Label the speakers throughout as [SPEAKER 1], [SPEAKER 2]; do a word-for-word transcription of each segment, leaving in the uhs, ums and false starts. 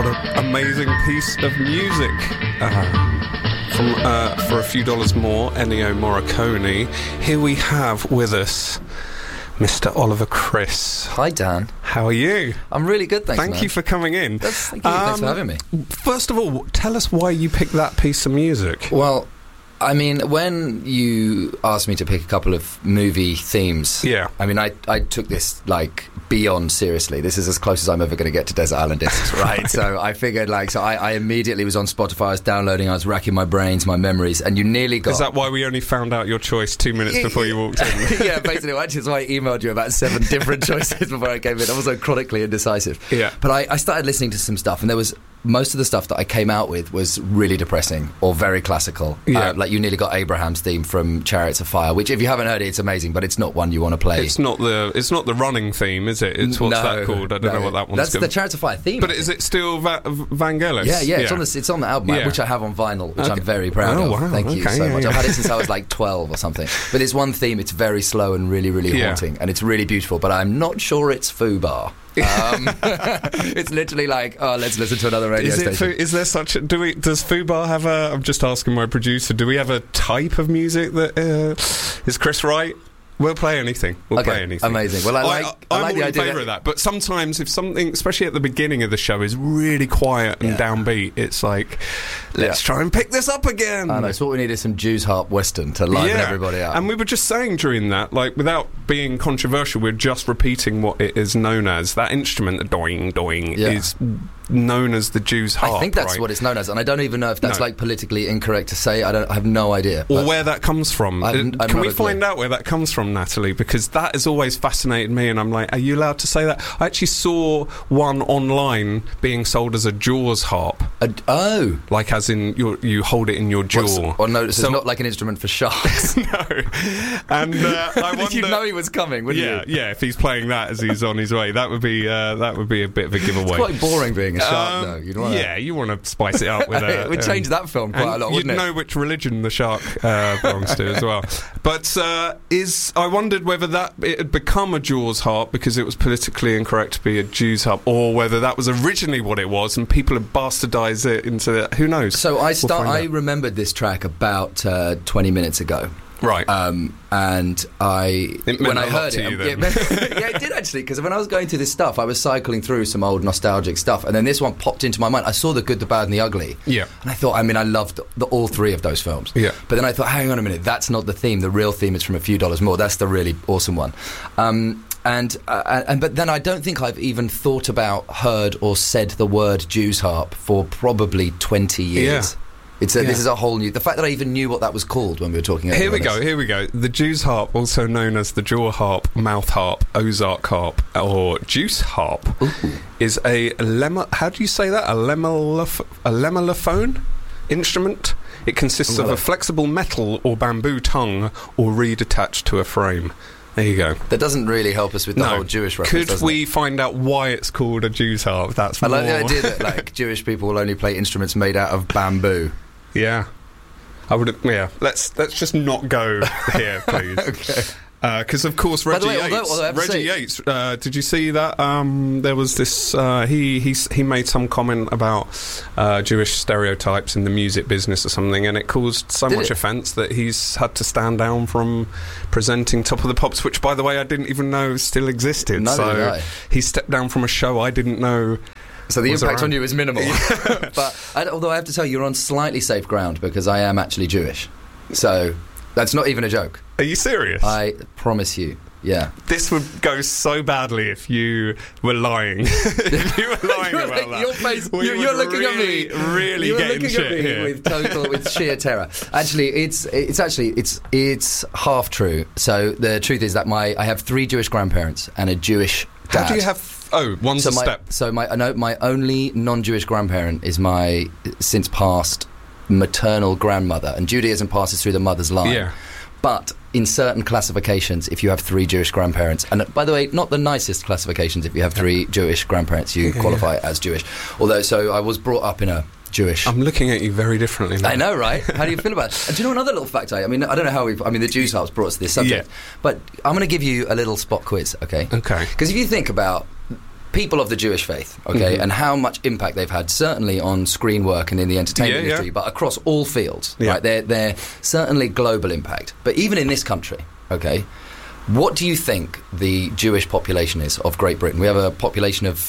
[SPEAKER 1] what an amazing piece of music. Uh, from uh, For a Few Dollars More, Ennio Morricone. Here we have with us Mister Oliver Chris.
[SPEAKER 2] Hi, Dan.
[SPEAKER 1] How are you?
[SPEAKER 2] I'm really good, thanks,
[SPEAKER 1] Thank
[SPEAKER 2] man.
[SPEAKER 1] you for coming in.
[SPEAKER 2] That's, thank you.
[SPEAKER 1] Um,
[SPEAKER 2] thanks for having me.
[SPEAKER 1] First of all, tell us why you picked that piece of music.
[SPEAKER 2] Well, I mean, when you asked me to pick a couple of movie themes,
[SPEAKER 1] Yeah.
[SPEAKER 2] I mean, I, I took this, like, beyond seriously. This is as close as I'm ever going to get to Desert Island Discs, right? So I figured, like, so I, I immediately was on Spotify, I was downloading, I was racking my brains, my memories, and you nearly got...
[SPEAKER 1] Is that why we only found out your choice two minutes before you walked in?
[SPEAKER 2] Yeah, basically, which is why I emailed you about seven different choices before I came in. I was so chronically indecisive.
[SPEAKER 1] Yeah.
[SPEAKER 2] But I, I started listening to some stuff, and there was... most of the stuff that I came out with was really depressing or very classical.
[SPEAKER 1] Yeah.
[SPEAKER 2] Uh, like you nearly got Abraham's theme from Chariots of Fire, which if you haven't heard it, it's amazing, but it's not one you want to play.
[SPEAKER 1] It's not the it's not the running theme, is it? It's what's
[SPEAKER 2] no,
[SPEAKER 1] that called? I don't
[SPEAKER 2] no.
[SPEAKER 1] know what that one's
[SPEAKER 2] That's
[SPEAKER 1] called.
[SPEAKER 2] the Chariots of Fire theme.
[SPEAKER 1] But is it still Va- Vangelis?
[SPEAKER 2] Yeah, yeah, it's on the it's on the album,
[SPEAKER 1] Yeah.
[SPEAKER 2] which I have on vinyl, which
[SPEAKER 1] Okay.
[SPEAKER 2] I'm very proud
[SPEAKER 1] Oh,
[SPEAKER 2] of.
[SPEAKER 1] wow,
[SPEAKER 2] Thank you
[SPEAKER 1] okay,
[SPEAKER 2] so
[SPEAKER 1] yeah,
[SPEAKER 2] much.
[SPEAKER 1] yeah.
[SPEAKER 2] I've had it since I was like twelve or something. But it's one theme. It's very slow and really, really
[SPEAKER 1] Yeah.
[SPEAKER 2] haunting, and it's really beautiful. But I'm not sure it's Fubar. um, it's literally like, oh, let's listen to another radio
[SPEAKER 1] Is, it
[SPEAKER 2] station.
[SPEAKER 1] Fu- is there such? A, do we? Does Fubar have a? I'm just asking my producer. Do we have a type of music that uh, is Chris right? We'll play anything. We'll
[SPEAKER 2] Okay,
[SPEAKER 1] play anything.
[SPEAKER 2] amazing. Well, I like- I
[SPEAKER 1] I'm
[SPEAKER 2] like the
[SPEAKER 1] all in
[SPEAKER 2] idea
[SPEAKER 1] favour
[SPEAKER 2] that-
[SPEAKER 1] of that. But sometimes, if something, especially at the beginning of the show, is really quiet and
[SPEAKER 2] Yeah.
[SPEAKER 1] downbeat, it's like, let's
[SPEAKER 2] Yeah.
[SPEAKER 1] try and pick this up again.
[SPEAKER 2] I know, so what we need is some Jews harp western to liven everybody up.
[SPEAKER 1] And we were just saying during that, like, without being controversial, we're just repeating what it is known as. That instrument, the doing, doing,
[SPEAKER 2] Yeah.
[SPEAKER 1] is known as the Jews harp.
[SPEAKER 2] I think that's
[SPEAKER 1] right?
[SPEAKER 2] what it's known as, and I don't even know if that's
[SPEAKER 1] No.
[SPEAKER 2] like politically incorrect to say. I don't. I have no idea.
[SPEAKER 1] Or
[SPEAKER 2] But
[SPEAKER 1] where that comes from.
[SPEAKER 2] I've-
[SPEAKER 1] Uh,
[SPEAKER 2] I've
[SPEAKER 1] Can
[SPEAKER 2] not
[SPEAKER 1] we
[SPEAKER 2] a clue.
[SPEAKER 1] find out where that comes from, Natalie? Because that has always fascinated me, and I'm like, are you allowed to say that? I actually saw one online being sold as a Jaws harp,
[SPEAKER 2] Uh, oh,
[SPEAKER 1] like as in you you hold it in your jaw.
[SPEAKER 2] What's- or no, this
[SPEAKER 1] So-
[SPEAKER 2] is not like an instrument for sharks.
[SPEAKER 1] No. And uh, I wonder...
[SPEAKER 2] You'd know he was coming, wouldn't
[SPEAKER 1] yeah,
[SPEAKER 2] you?
[SPEAKER 1] yeah. If he's playing that as he's on his way, that would be uh, that would be a bit of a giveaway.
[SPEAKER 2] It's quite boring being a shark,
[SPEAKER 1] Um,
[SPEAKER 2] though. You'd want
[SPEAKER 1] yeah, you want to spice it up with a.
[SPEAKER 2] It would change that film quite
[SPEAKER 1] and
[SPEAKER 2] a lot,
[SPEAKER 1] you'd
[SPEAKER 2] wouldn't it?
[SPEAKER 1] know which religion the shark uh, belongs to as well. But uh, is I wondered whether that it had become a Jaws harp because it was politically incorrect to be a Jews harp, or whether that was originally what it was and people have bastardised it into who knows.
[SPEAKER 2] So I
[SPEAKER 1] We'll
[SPEAKER 2] start.
[SPEAKER 1] find
[SPEAKER 2] I
[SPEAKER 1] out.
[SPEAKER 2] remembered this track about uh, twenty minutes ago.
[SPEAKER 1] Right.
[SPEAKER 2] Um, and I,
[SPEAKER 1] It meant
[SPEAKER 2] when
[SPEAKER 1] a
[SPEAKER 2] I
[SPEAKER 1] lot
[SPEAKER 2] heard
[SPEAKER 1] to
[SPEAKER 2] it,
[SPEAKER 1] you
[SPEAKER 2] yeah,
[SPEAKER 1] then.
[SPEAKER 2] it meant- yeah, it did actually. Because when I was going through this stuff, I was cycling through some old nostalgic stuff, and then this one popped into my mind. I saw The Good, the Bad, and the Ugly.
[SPEAKER 1] Yeah.
[SPEAKER 2] And I thought, I mean, I loved the, all three of those films.
[SPEAKER 1] Yeah.
[SPEAKER 2] But then I thought, hang on a minute, that's not the theme. The real theme is from A Few Dollars More. That's the really awesome one. Um, and uh, and but then I don't think I've even thought about, heard, or said the word Jews harp for probably twenty years.
[SPEAKER 1] Yeah.
[SPEAKER 2] It's a,
[SPEAKER 1] Yeah.
[SPEAKER 2] This is a whole new... The fact that I even knew what that was called when we were talking earlier
[SPEAKER 1] Here we
[SPEAKER 2] on
[SPEAKER 1] go,
[SPEAKER 2] this.
[SPEAKER 1] here we go. The Jews harp, also known as the jaw harp, mouth harp, Ozark harp, or juice harp, is a lemma. How do you say that? A lemmeloph- a lemmelophone instrument. It consists
[SPEAKER 2] Ooh,
[SPEAKER 1] of
[SPEAKER 2] hello.
[SPEAKER 1] a flexible metal or bamboo tongue or reed attached to a frame. There you go.
[SPEAKER 2] That doesn't really help us with the whole Jewish reference,
[SPEAKER 1] Could
[SPEAKER 2] doesn't
[SPEAKER 1] we
[SPEAKER 2] it?
[SPEAKER 1] find out why it's called a Jews harp? That's
[SPEAKER 2] I
[SPEAKER 1] more.
[SPEAKER 2] like the idea that like Jewish people will only play instruments made out of bamboo.
[SPEAKER 1] Yeah. I would. Yeah. Let's let's just not go here, please.
[SPEAKER 2] Okay.
[SPEAKER 1] Because of course
[SPEAKER 2] By
[SPEAKER 1] Reggie
[SPEAKER 2] the way,
[SPEAKER 1] Yates.
[SPEAKER 2] although- although I have to
[SPEAKER 1] Reggie
[SPEAKER 2] say-
[SPEAKER 1] Yates. Uh, did you see that? Um, there was this. Uh, he he s- he made some comment about uh, Jewish stereotypes in the music business or something, and it caused so
[SPEAKER 2] Did
[SPEAKER 1] much
[SPEAKER 2] it?
[SPEAKER 1] offence that he's had to stand down from presenting Top of the Pops, which, by the way, I didn't even know still existed.
[SPEAKER 2] Neither
[SPEAKER 1] so
[SPEAKER 2] did I.
[SPEAKER 1] he stepped down from a show I didn't know.
[SPEAKER 2] So the
[SPEAKER 1] Was
[SPEAKER 2] impact
[SPEAKER 1] around.
[SPEAKER 2] on you is minimal. But I, although I have to tell you, you're on slightly safe ground because I am actually Jewish. So that's not even a joke.
[SPEAKER 1] Are you serious?
[SPEAKER 2] I promise you. Yeah.
[SPEAKER 1] This would go so badly if you were lying. If you were lying
[SPEAKER 2] You're
[SPEAKER 1] about
[SPEAKER 2] like-
[SPEAKER 1] that.
[SPEAKER 2] your face-
[SPEAKER 1] we
[SPEAKER 2] you're-
[SPEAKER 1] would
[SPEAKER 2] you're looking
[SPEAKER 1] really,
[SPEAKER 2] at me.
[SPEAKER 1] Really
[SPEAKER 2] You're
[SPEAKER 1] getting
[SPEAKER 2] looking
[SPEAKER 1] shit
[SPEAKER 2] at me
[SPEAKER 1] here.
[SPEAKER 2] with total, with sheer terror. Actually, it's it's actually it's it's half true. So the truth is that my I have three Jewish grandparents and a Jewish dad.
[SPEAKER 1] How do you have? Oh, one's
[SPEAKER 2] so
[SPEAKER 1] a
[SPEAKER 2] my,
[SPEAKER 1] step.
[SPEAKER 2] So my I know my only non-Jewish grandparent is my since passed maternal grandmother, and Judaism passes through the mother's line.
[SPEAKER 1] Yeah.
[SPEAKER 2] But in certain classifications, if you have three Jewish grandparents, and by the way, not the nicest classifications, if you have three Jewish grandparents, you
[SPEAKER 1] Yeah,
[SPEAKER 2] qualify as Jewish. Although, so I was brought up in a Jewish.
[SPEAKER 1] I'm looking at you very differently now.
[SPEAKER 2] I know, right? How do you feel about it? And do you know another little fact? I, I mean, I don't know how we've. I mean, the Jews harps brought us to this subject,
[SPEAKER 1] Yeah.
[SPEAKER 2] but I'm going to give you a little spot quiz, okay?
[SPEAKER 1] Okay.
[SPEAKER 2] Because if you think about people of the Jewish faith, okay,
[SPEAKER 1] Mm-hmm.
[SPEAKER 2] and how much impact they've had, certainly on screen work and in the entertainment
[SPEAKER 1] Yeah, yeah.
[SPEAKER 2] industry, but across all fields,
[SPEAKER 1] Yeah.
[SPEAKER 2] right? They're, they're certainly global impact. But even in this country, okay, what do you think the Jewish population is of Great Britain? We have a population of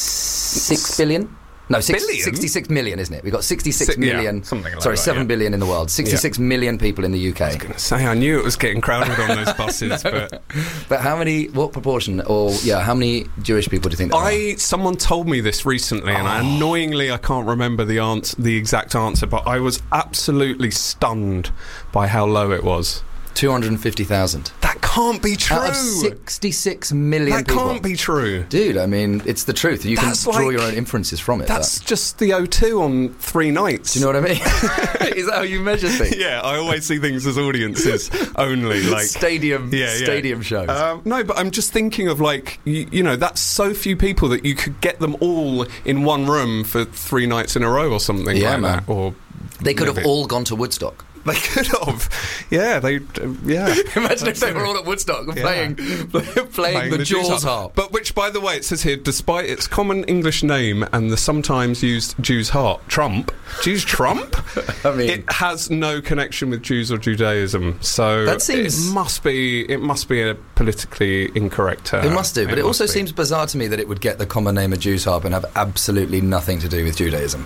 [SPEAKER 2] six billion? No, six,
[SPEAKER 1] Billion?
[SPEAKER 2] sixty-six million, isn't it? We've got sixty-six
[SPEAKER 1] Si- yeah,
[SPEAKER 2] million.
[SPEAKER 1] something like
[SPEAKER 2] sorry,
[SPEAKER 1] that,
[SPEAKER 2] seven
[SPEAKER 1] yeah.
[SPEAKER 2] billion in the world. sixty-six million people in the U K.
[SPEAKER 1] I was going to say, I knew it was getting crowded on those buses, but
[SPEAKER 2] But how many, what proportion, or, yeah, how many Jewish people do you think there are?
[SPEAKER 1] I someone told me this recently, and I,
[SPEAKER 2] Oh.
[SPEAKER 1] annoyingly I can't remember the answer, the exact answer, but I was absolutely stunned by how low it was.
[SPEAKER 2] two hundred fifty thousand.
[SPEAKER 1] That can't be true.
[SPEAKER 2] Out of sixty-six million
[SPEAKER 1] that
[SPEAKER 2] people.
[SPEAKER 1] can't be true.
[SPEAKER 2] Dude, I mean, it's the truth. You
[SPEAKER 1] That's
[SPEAKER 2] can draw
[SPEAKER 1] like-
[SPEAKER 2] your own inferences from it.
[SPEAKER 1] That's
[SPEAKER 2] but-
[SPEAKER 1] just the O two on three nights.
[SPEAKER 2] Do you know what I mean? Is that how you measure things?
[SPEAKER 1] Yeah, I always see things as audiences only, like
[SPEAKER 2] stadium,
[SPEAKER 1] Yeah, yeah.
[SPEAKER 2] stadium shows.
[SPEAKER 1] Um, no, but I'm just thinking of like you, you know that's so few people that you could get them all in one room for three nights in a row or something
[SPEAKER 2] Yeah,
[SPEAKER 1] like
[SPEAKER 2] man.
[SPEAKER 1] that. Or
[SPEAKER 2] they could have
[SPEAKER 1] maybe-
[SPEAKER 2] all gone to Woodstock.
[SPEAKER 1] They could have. Yeah, they. Uh, yeah.
[SPEAKER 2] Imagine if they were all at Woodstock
[SPEAKER 1] Yeah.
[SPEAKER 2] playing, playing,
[SPEAKER 1] Playing
[SPEAKER 2] the, Jaws harp.
[SPEAKER 1] But which, by the way, it says here, despite its common English name and the sometimes used Jews harp, Trump, Jews Trump,
[SPEAKER 2] I mean,
[SPEAKER 1] it has no connection with Jews or Judaism. So
[SPEAKER 2] That seems-
[SPEAKER 1] it must be. It must be a politically incorrect term.
[SPEAKER 2] it must do. But it,
[SPEAKER 1] must
[SPEAKER 2] also
[SPEAKER 1] be.
[SPEAKER 2] seems bizarre to me that it would get the common name of Jews harp and have absolutely nothing to do with Judaism.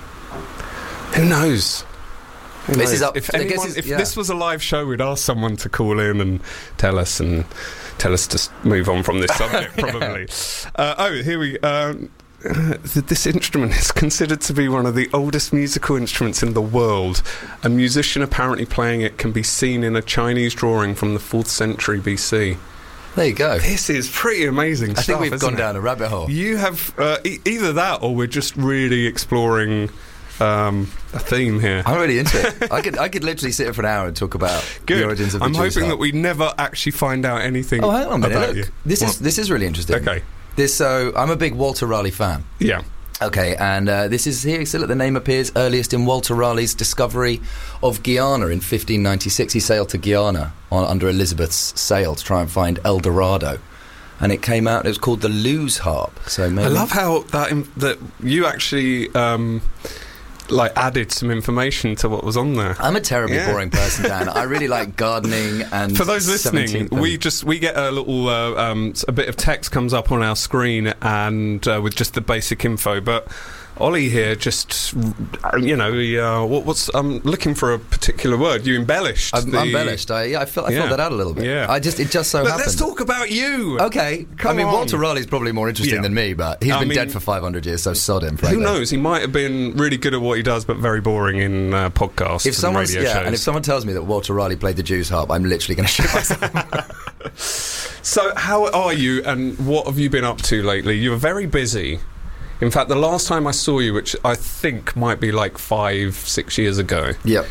[SPEAKER 1] Who knows? Who
[SPEAKER 2] This
[SPEAKER 1] knows?
[SPEAKER 2] is up-
[SPEAKER 1] If,
[SPEAKER 2] I guess
[SPEAKER 1] anyone,
[SPEAKER 2] it's-
[SPEAKER 1] if
[SPEAKER 2] yeah.
[SPEAKER 1] this was a live show, we'd ask someone to call in and tell us and tell us to s- move on from this subject. Probably. uh, oh, here we. Um, th- this instrument is considered to be one of the oldest musical instruments in the world. A musician apparently playing it can be seen in a Chinese drawing from the fourth century B C.
[SPEAKER 2] There you go.
[SPEAKER 1] This is pretty amazing
[SPEAKER 2] I
[SPEAKER 1] stuff.
[SPEAKER 2] think we've
[SPEAKER 1] isn't
[SPEAKER 2] gone
[SPEAKER 1] it?
[SPEAKER 2] down a rabbit hole.
[SPEAKER 1] You have uh, e- either that, or we're just really exploring um, a theme here.
[SPEAKER 2] I'm really into it. I could I could literally sit here for an hour and talk about
[SPEAKER 1] Good.
[SPEAKER 2] the origins of the
[SPEAKER 1] I'm
[SPEAKER 2] Jews
[SPEAKER 1] hoping
[SPEAKER 2] harp.
[SPEAKER 1] that we never actually find out anything.
[SPEAKER 2] Oh, hang on a minute.
[SPEAKER 1] about
[SPEAKER 2] Look,
[SPEAKER 1] you.
[SPEAKER 2] this is
[SPEAKER 1] What?
[SPEAKER 2] this is really interesting.
[SPEAKER 1] Okay.
[SPEAKER 2] This so I'm a big Walter Raleigh fan.
[SPEAKER 1] Yeah.
[SPEAKER 2] Okay, and uh, this is here. So that the name appears earliest in Walter Raleigh's discovery of Guyana in fifteen ninety-six. He sailed to Guyana on, under Elizabeth's sail to try and find El Dorado, and it came out. It was called the Lewes harp. So maybe
[SPEAKER 1] I love how that im- that you actually um, like added some information to what was on there.
[SPEAKER 2] I'm a terribly
[SPEAKER 1] Yeah.
[SPEAKER 2] boring person, Dan. I really like gardening and
[SPEAKER 1] For those listening,
[SPEAKER 2] seventeenth
[SPEAKER 1] we
[SPEAKER 2] and-
[SPEAKER 1] just we get a little uh, um, a bit of text comes up on our screen and uh, with just the basic info, but Ollie here just uh, you know he, uh, what, what's I'm looking for a particular word. You embellished.
[SPEAKER 2] I'm
[SPEAKER 1] the,
[SPEAKER 2] embellished. I, yeah, I felt I
[SPEAKER 1] Yeah.
[SPEAKER 2] filled that out a little bit.
[SPEAKER 1] Yeah.
[SPEAKER 2] I just it just so
[SPEAKER 1] But
[SPEAKER 2] happened.
[SPEAKER 1] let's talk about you.
[SPEAKER 2] Okay,
[SPEAKER 1] Come
[SPEAKER 2] I mean
[SPEAKER 1] on.
[SPEAKER 2] Walter Raleigh's probably more interesting
[SPEAKER 1] Yeah.
[SPEAKER 2] than me, but he's
[SPEAKER 1] I
[SPEAKER 2] been
[SPEAKER 1] mean-
[SPEAKER 2] dead for five hundred years, so sod him.
[SPEAKER 1] Who
[SPEAKER 2] frankly.
[SPEAKER 1] knows? He might have been really good at what he does, but very boring in uh, podcasts
[SPEAKER 2] If
[SPEAKER 1] and
[SPEAKER 2] someone's
[SPEAKER 1] radio
[SPEAKER 2] yeah,
[SPEAKER 1] shows.
[SPEAKER 2] and if someone tells me that Walter Raleigh played the Jews harp, I'm literally going to shoot myself.
[SPEAKER 1] So, how are you, and what have you been up to lately? You were very busy. In fact, the last time I saw you, which I think might be like five, six years ago,
[SPEAKER 2] Yep.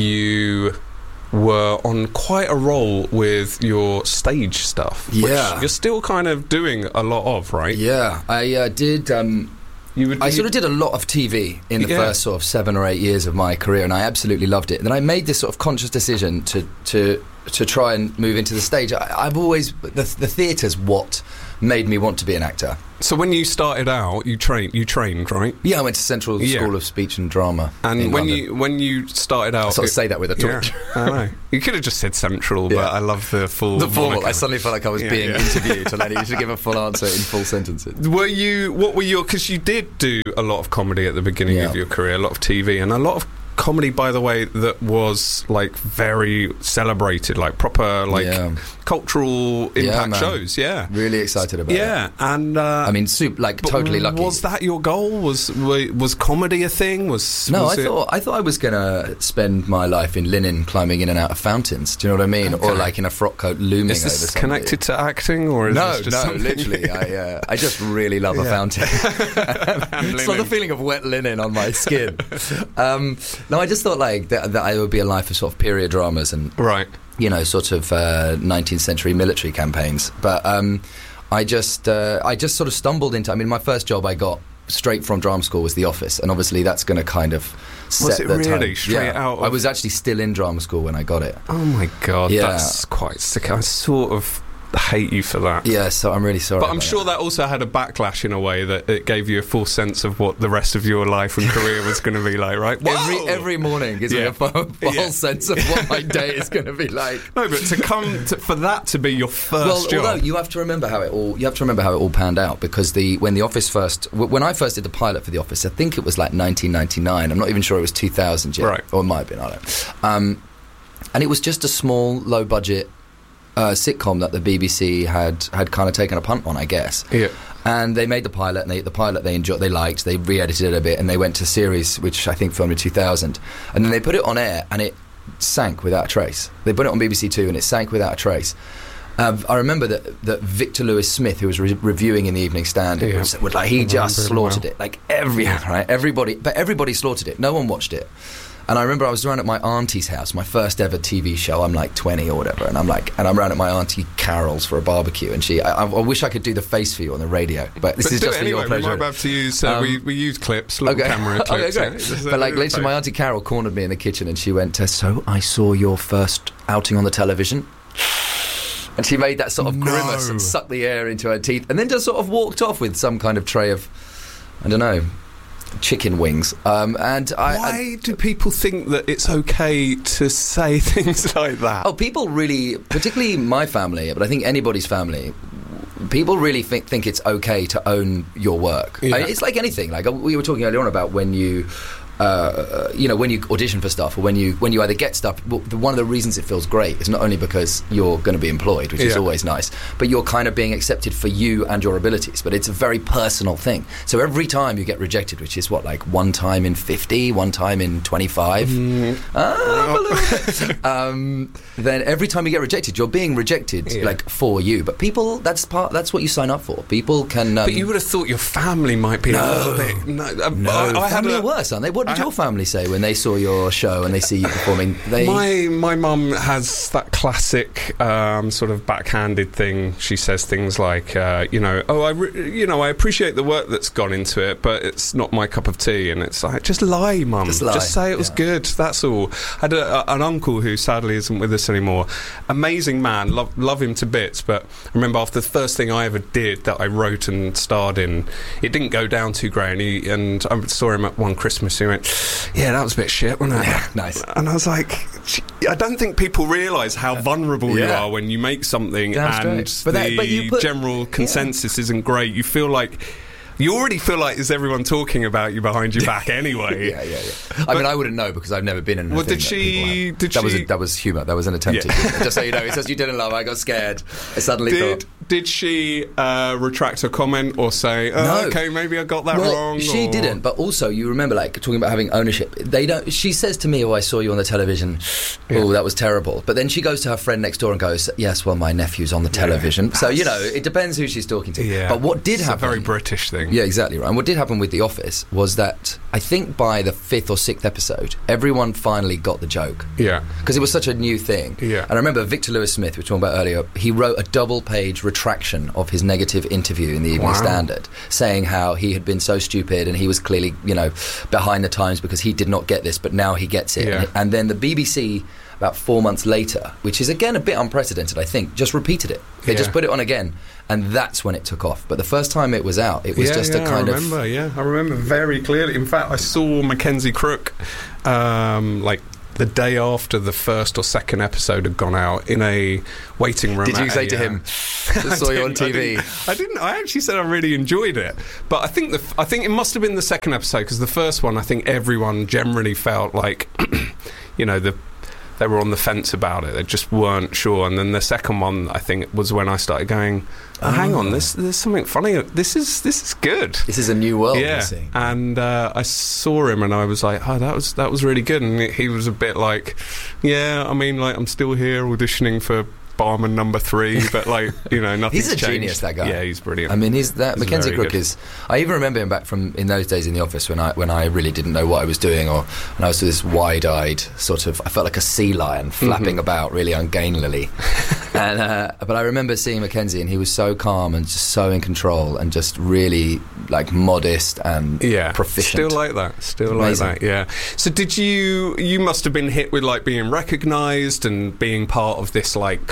[SPEAKER 1] you were on quite a roll with your stage stuff.
[SPEAKER 2] Yeah.
[SPEAKER 1] Which you're still kind of doing a lot of, right?
[SPEAKER 2] Yeah, I uh, did. Um,
[SPEAKER 1] You would,
[SPEAKER 2] I
[SPEAKER 1] you-
[SPEAKER 2] sort of did a lot of T V in the
[SPEAKER 1] Yeah.
[SPEAKER 2] first sort of seven or eight years of my career, and I absolutely loved it. And then I made this sort of conscious decision to to to try and move into the stage. I, I've always the, the theatre's what made me want to be an actor.
[SPEAKER 1] So when you started out, you trained, you trained, right?
[SPEAKER 2] Yeah, I went to Central
[SPEAKER 1] Yeah.
[SPEAKER 2] School of Speech and Drama.
[SPEAKER 1] And
[SPEAKER 2] in
[SPEAKER 1] when
[SPEAKER 2] London.
[SPEAKER 1] you when you started out,
[SPEAKER 2] I sort of
[SPEAKER 1] it-
[SPEAKER 2] say that with a
[SPEAKER 1] yeah,
[SPEAKER 2] torch.
[SPEAKER 1] I know. You could have just said Central,
[SPEAKER 2] Yeah.
[SPEAKER 1] but I love the full.
[SPEAKER 2] The formal.
[SPEAKER 1] moniker.
[SPEAKER 2] I suddenly felt like I was
[SPEAKER 1] Yeah,
[SPEAKER 2] being
[SPEAKER 1] yeah.
[SPEAKER 2] interviewed, and I needed to give a full answer in full sentences.
[SPEAKER 1] Were you? What were your? Because you did do a lot of comedy at the beginning
[SPEAKER 2] Yeah.
[SPEAKER 1] of your career, a lot of T V, and a lot of comedy, by the way, that was like very celebrated, like proper, like
[SPEAKER 2] Yeah.
[SPEAKER 1] cultural
[SPEAKER 2] Yeah,
[SPEAKER 1] impact
[SPEAKER 2] man.
[SPEAKER 1] shows. Yeah,
[SPEAKER 2] Really excited about it.
[SPEAKER 1] yeah, and uh,
[SPEAKER 2] I mean, soup, like
[SPEAKER 1] but
[SPEAKER 2] totally lucky.
[SPEAKER 1] Was that your goal? Was wa- was comedy a thing? Was
[SPEAKER 2] No,
[SPEAKER 1] was
[SPEAKER 2] I
[SPEAKER 1] it-
[SPEAKER 2] thought I thought I was gonna spend my life in linen, climbing in and out of fountains. Do you know what I mean? Or
[SPEAKER 1] Okay.
[SPEAKER 2] like in a frock coat, looming
[SPEAKER 1] Is
[SPEAKER 2] over
[SPEAKER 1] this
[SPEAKER 2] somebody.
[SPEAKER 1] connected to acting, or is
[SPEAKER 2] No,
[SPEAKER 1] this just
[SPEAKER 2] no,
[SPEAKER 1] something-
[SPEAKER 2] literally. I uh, I just really love a
[SPEAKER 1] Yeah.
[SPEAKER 2] fountain. It's not the
[SPEAKER 1] linen.
[SPEAKER 2] feeling of wet linen on my skin. um, no, I just thought like that, that I would be a life of sort of period dramas and
[SPEAKER 1] Right.
[SPEAKER 2] you know, sort of uh, nineteenth century military campaigns. But um, I just, uh, I just sort of stumbled into. I mean, my first job I got straight from drama school was The Office, and obviously that's going to kind of set
[SPEAKER 1] it
[SPEAKER 2] the
[SPEAKER 1] really?
[SPEAKER 2] tone.
[SPEAKER 1] Straight
[SPEAKER 2] yeah.
[SPEAKER 1] out of-
[SPEAKER 2] I was actually still in drama school when I got it.
[SPEAKER 1] Oh my god,
[SPEAKER 2] Yeah.
[SPEAKER 1] that's quite sick. I sort of hate you for that.
[SPEAKER 2] Yeah, so I'm really sorry.
[SPEAKER 1] But I'm sure that. that also had a backlash in a way that it gave you a full sense of what the rest of your life and career was going to be like, right? Whoa!
[SPEAKER 2] Every every morning gives
[SPEAKER 1] Yeah.
[SPEAKER 2] me a full, full
[SPEAKER 1] Yeah.
[SPEAKER 2] sense of what my day is going to be like.
[SPEAKER 1] No, but to come to, for that to be your first
[SPEAKER 2] Well,
[SPEAKER 1] job.
[SPEAKER 2] although you have to remember how it all you have to remember how it all panned out, because the when the Office first w- when I first did the pilot for the Office, I think it was like nineteen ninety-nine. I'm not even sure it was two thousand yet,
[SPEAKER 1] Right.
[SPEAKER 2] or it might have been. I don't know. Um, and it was just a small, low budget uh, sitcom that the B B C had had kind of taken a punt on, I guess.
[SPEAKER 1] Yeah.
[SPEAKER 2] And they made the pilot, and they, the pilot they enjoyed, they liked, they re-edited it a bit, and they went to series, which I think filmed in two thousand, and then they put it on air, and it sank without a trace. They put it on B B C Two, and it sank without a trace. Uh, I remember that that Victor Lewis Smith, who was re- reviewing in the Evening Standard,
[SPEAKER 1] Yeah.
[SPEAKER 2] was, was like he
[SPEAKER 1] I
[SPEAKER 2] just
[SPEAKER 1] remember it
[SPEAKER 2] slaughtered
[SPEAKER 1] well.
[SPEAKER 2] it, like everyone, right? Everybody, but everybody slaughtered it. No one watched it. And I remember I was around at my auntie's house, my first ever T V show. I'm like twenty or whatever, and I'm like, and I'm around at my auntie Carol's for a barbecue, and she, I, I wish I could do the face for you on the radio, but this
[SPEAKER 1] But
[SPEAKER 2] is
[SPEAKER 1] do
[SPEAKER 2] just
[SPEAKER 1] it
[SPEAKER 2] for
[SPEAKER 1] anyway.
[SPEAKER 2] your pleasure.
[SPEAKER 1] We might have to use. Uh,
[SPEAKER 2] Um,
[SPEAKER 1] we we use clips, little
[SPEAKER 2] Okay.
[SPEAKER 1] camera clips.
[SPEAKER 2] okay,
[SPEAKER 1] yeah.
[SPEAKER 2] great.
[SPEAKER 1] Just, uh,
[SPEAKER 2] But like
[SPEAKER 1] do it
[SPEAKER 2] literally, my
[SPEAKER 1] fake.
[SPEAKER 2] auntie Carol cornered me in the kitchen, and she went, "So I saw your first outing on the television." And she made that sort of
[SPEAKER 1] No.
[SPEAKER 2] grimace and sucked the air into her teeth, and then just sort of walked off with some kind of tray of, I don't know, chicken wings. Um, and I,
[SPEAKER 1] Why
[SPEAKER 2] I
[SPEAKER 1] do people think that it's okay to say things like that?
[SPEAKER 2] oh, people really, particularly my family, but I think anybody's family, people really think, think it's okay to own your work.
[SPEAKER 1] Yeah.
[SPEAKER 2] I mean, it's like anything. Like we were talking earlier on about when you. Uh, you know, when you audition for stuff, or when you when you either get stuff, well, the, one of the reasons it feels great is not only because you're going to be employed, which is
[SPEAKER 1] Yeah.
[SPEAKER 2] always nice, but you're kind of being accepted for you and your abilities. But it's a very personal thing. So every time you get rejected, which is what, like one time in fifty, one time in twenty-five,
[SPEAKER 1] Mm.
[SPEAKER 2] ah, a little bit. um, then every time you get rejected, you're being rejected,
[SPEAKER 1] Yeah.
[SPEAKER 2] like for you. But people, that's part. That's what you sign up for. People can. Um,
[SPEAKER 1] But you would have thought your family might be a
[SPEAKER 2] No.
[SPEAKER 1] little bit. No, uh,
[SPEAKER 2] no,
[SPEAKER 1] I, I had
[SPEAKER 2] family
[SPEAKER 1] a,
[SPEAKER 2] are worse, aren't they? What did
[SPEAKER 1] I
[SPEAKER 2] your family say when they saw your show and they see you performing? They
[SPEAKER 1] My my mum has that classic um, sort of backhanded thing. She says things like, uh, you know, oh, I re- you know, I appreciate the work that's gone into it, but it's not my cup of tea. And it's like, just lie, mum.
[SPEAKER 2] Just lie,
[SPEAKER 1] say it was
[SPEAKER 2] yeah.
[SPEAKER 1] good. That's all. I had a, a, an uncle who sadly isn't with us anymore. Amazing man, love love him to bits. But I remember after the first thing I ever did that I wrote and starred in, it didn't go down too great. And, he, and I saw him at one Christmas. He went, yeah, that was a bit shit, wasn't it?
[SPEAKER 2] Yeah, nice.
[SPEAKER 1] And I was like, I don't think people realise how vulnerable you
[SPEAKER 2] Yeah.
[SPEAKER 1] are when you make something
[SPEAKER 2] Damn
[SPEAKER 1] and
[SPEAKER 2] straight. But
[SPEAKER 1] the
[SPEAKER 2] that- but you put-
[SPEAKER 1] general consensus isn't great. You feel like you already feel like there's everyone talking about you behind your back anyway.
[SPEAKER 2] Yeah, yeah, yeah. I mean, I wouldn't know because I've never been in.
[SPEAKER 1] Well,
[SPEAKER 2] anything
[SPEAKER 1] did
[SPEAKER 2] that
[SPEAKER 1] she-
[SPEAKER 2] people have.
[SPEAKER 1] did
[SPEAKER 2] that was
[SPEAKER 1] she-
[SPEAKER 2] a, that was humour. That was an attempt.
[SPEAKER 1] Yeah.
[SPEAKER 2] at humour. Just so you know, it says you didn't love. I got scared. I suddenly
[SPEAKER 1] Did
[SPEAKER 2] thought.
[SPEAKER 1] did she uh, retract her comment or say, oh,
[SPEAKER 2] No.
[SPEAKER 1] okay, maybe I got that
[SPEAKER 2] Well,
[SPEAKER 1] wrong?
[SPEAKER 2] she
[SPEAKER 1] or-
[SPEAKER 2] didn't. But also, you remember, like talking about having ownership. They don't. She says to me, "Oh, I saw you on the television. Oh, that was terrible." But then she goes to her friend next door and goes, "Yes, well, my nephew's on the television." So you know, it depends who she's talking to.
[SPEAKER 1] Yeah.
[SPEAKER 2] But what did
[SPEAKER 1] It's
[SPEAKER 2] happen?
[SPEAKER 1] a very British thing.
[SPEAKER 2] Yeah, exactly right. And what did happen with The Office was that I think by the fifth or sixth episode, everyone finally got the joke.
[SPEAKER 1] Yeah.
[SPEAKER 2] Because it was such a new thing.
[SPEAKER 1] Yeah.
[SPEAKER 2] And I remember Victor Lewis Smith, which we were talking about earlier, he wrote a double-page retraction of his negative interview in the Evening
[SPEAKER 1] Wow.
[SPEAKER 2] Standard, saying how he had been so stupid and he was clearly, you know, behind the times because he did not get this, but now he gets it.
[SPEAKER 1] Yeah.
[SPEAKER 2] And, and then the B B C, about four months later, which is again a bit unprecedented, I think, just repeated it. They
[SPEAKER 1] Yeah.
[SPEAKER 2] just put it on again, and that's when it took off. But the first time it was out, it was
[SPEAKER 1] yeah,
[SPEAKER 2] just
[SPEAKER 1] yeah,
[SPEAKER 2] a kind
[SPEAKER 1] I
[SPEAKER 2] of...
[SPEAKER 1] remember, yeah, I remember very clearly. In fact, I saw Mackenzie Crook, um, like the day after the first or second episode had gone out in a waiting room.
[SPEAKER 2] Did you
[SPEAKER 1] at
[SPEAKER 2] say
[SPEAKER 1] a,
[SPEAKER 2] to
[SPEAKER 1] uh,
[SPEAKER 2] him,
[SPEAKER 1] I
[SPEAKER 2] saw you on
[SPEAKER 1] didn't,
[SPEAKER 2] T
[SPEAKER 1] I
[SPEAKER 2] V?
[SPEAKER 1] didn't, I didn't. I actually said I really enjoyed it, but I think the f- I think it must have been the second episode because the first one, I think everyone generally felt like, you know, the. They were on the fence about it. They just weren't sure. And then the second one, I think, was when I started going, oh, hang on, this, there's something funny. This is this is good.
[SPEAKER 2] This is a new world.
[SPEAKER 1] Yeah.
[SPEAKER 2] You're seeing.
[SPEAKER 1] And uh, I saw him, and I was like, oh, that was that was really good. And he was a bit like, yeah, I mean, like I'm still here auditioning for barman number three, but like, you know, nothing's
[SPEAKER 2] He's a
[SPEAKER 1] changed.
[SPEAKER 2] genius, that guy.
[SPEAKER 1] Yeah, he's brilliant.
[SPEAKER 2] I mean, he's that
[SPEAKER 1] He's
[SPEAKER 2] Mackenzie
[SPEAKER 1] very
[SPEAKER 2] Crook
[SPEAKER 1] good.
[SPEAKER 2] is. I even remember him back from in those days in the office when I when I really didn't know what I was doing, or when I was this wide-eyed sort of. I felt like a sea lion flapping
[SPEAKER 1] Mhm.
[SPEAKER 2] about really ungainlily. and uh, but I remember seeing Mackenzie, and he was so calm and just so in control, and just really like modest and
[SPEAKER 1] yeah,
[SPEAKER 2] proficient.
[SPEAKER 1] still like that. Still
[SPEAKER 2] Amazing.
[SPEAKER 1] like that. Yeah. So did you? You must have been hit with like being recognised and being part of this like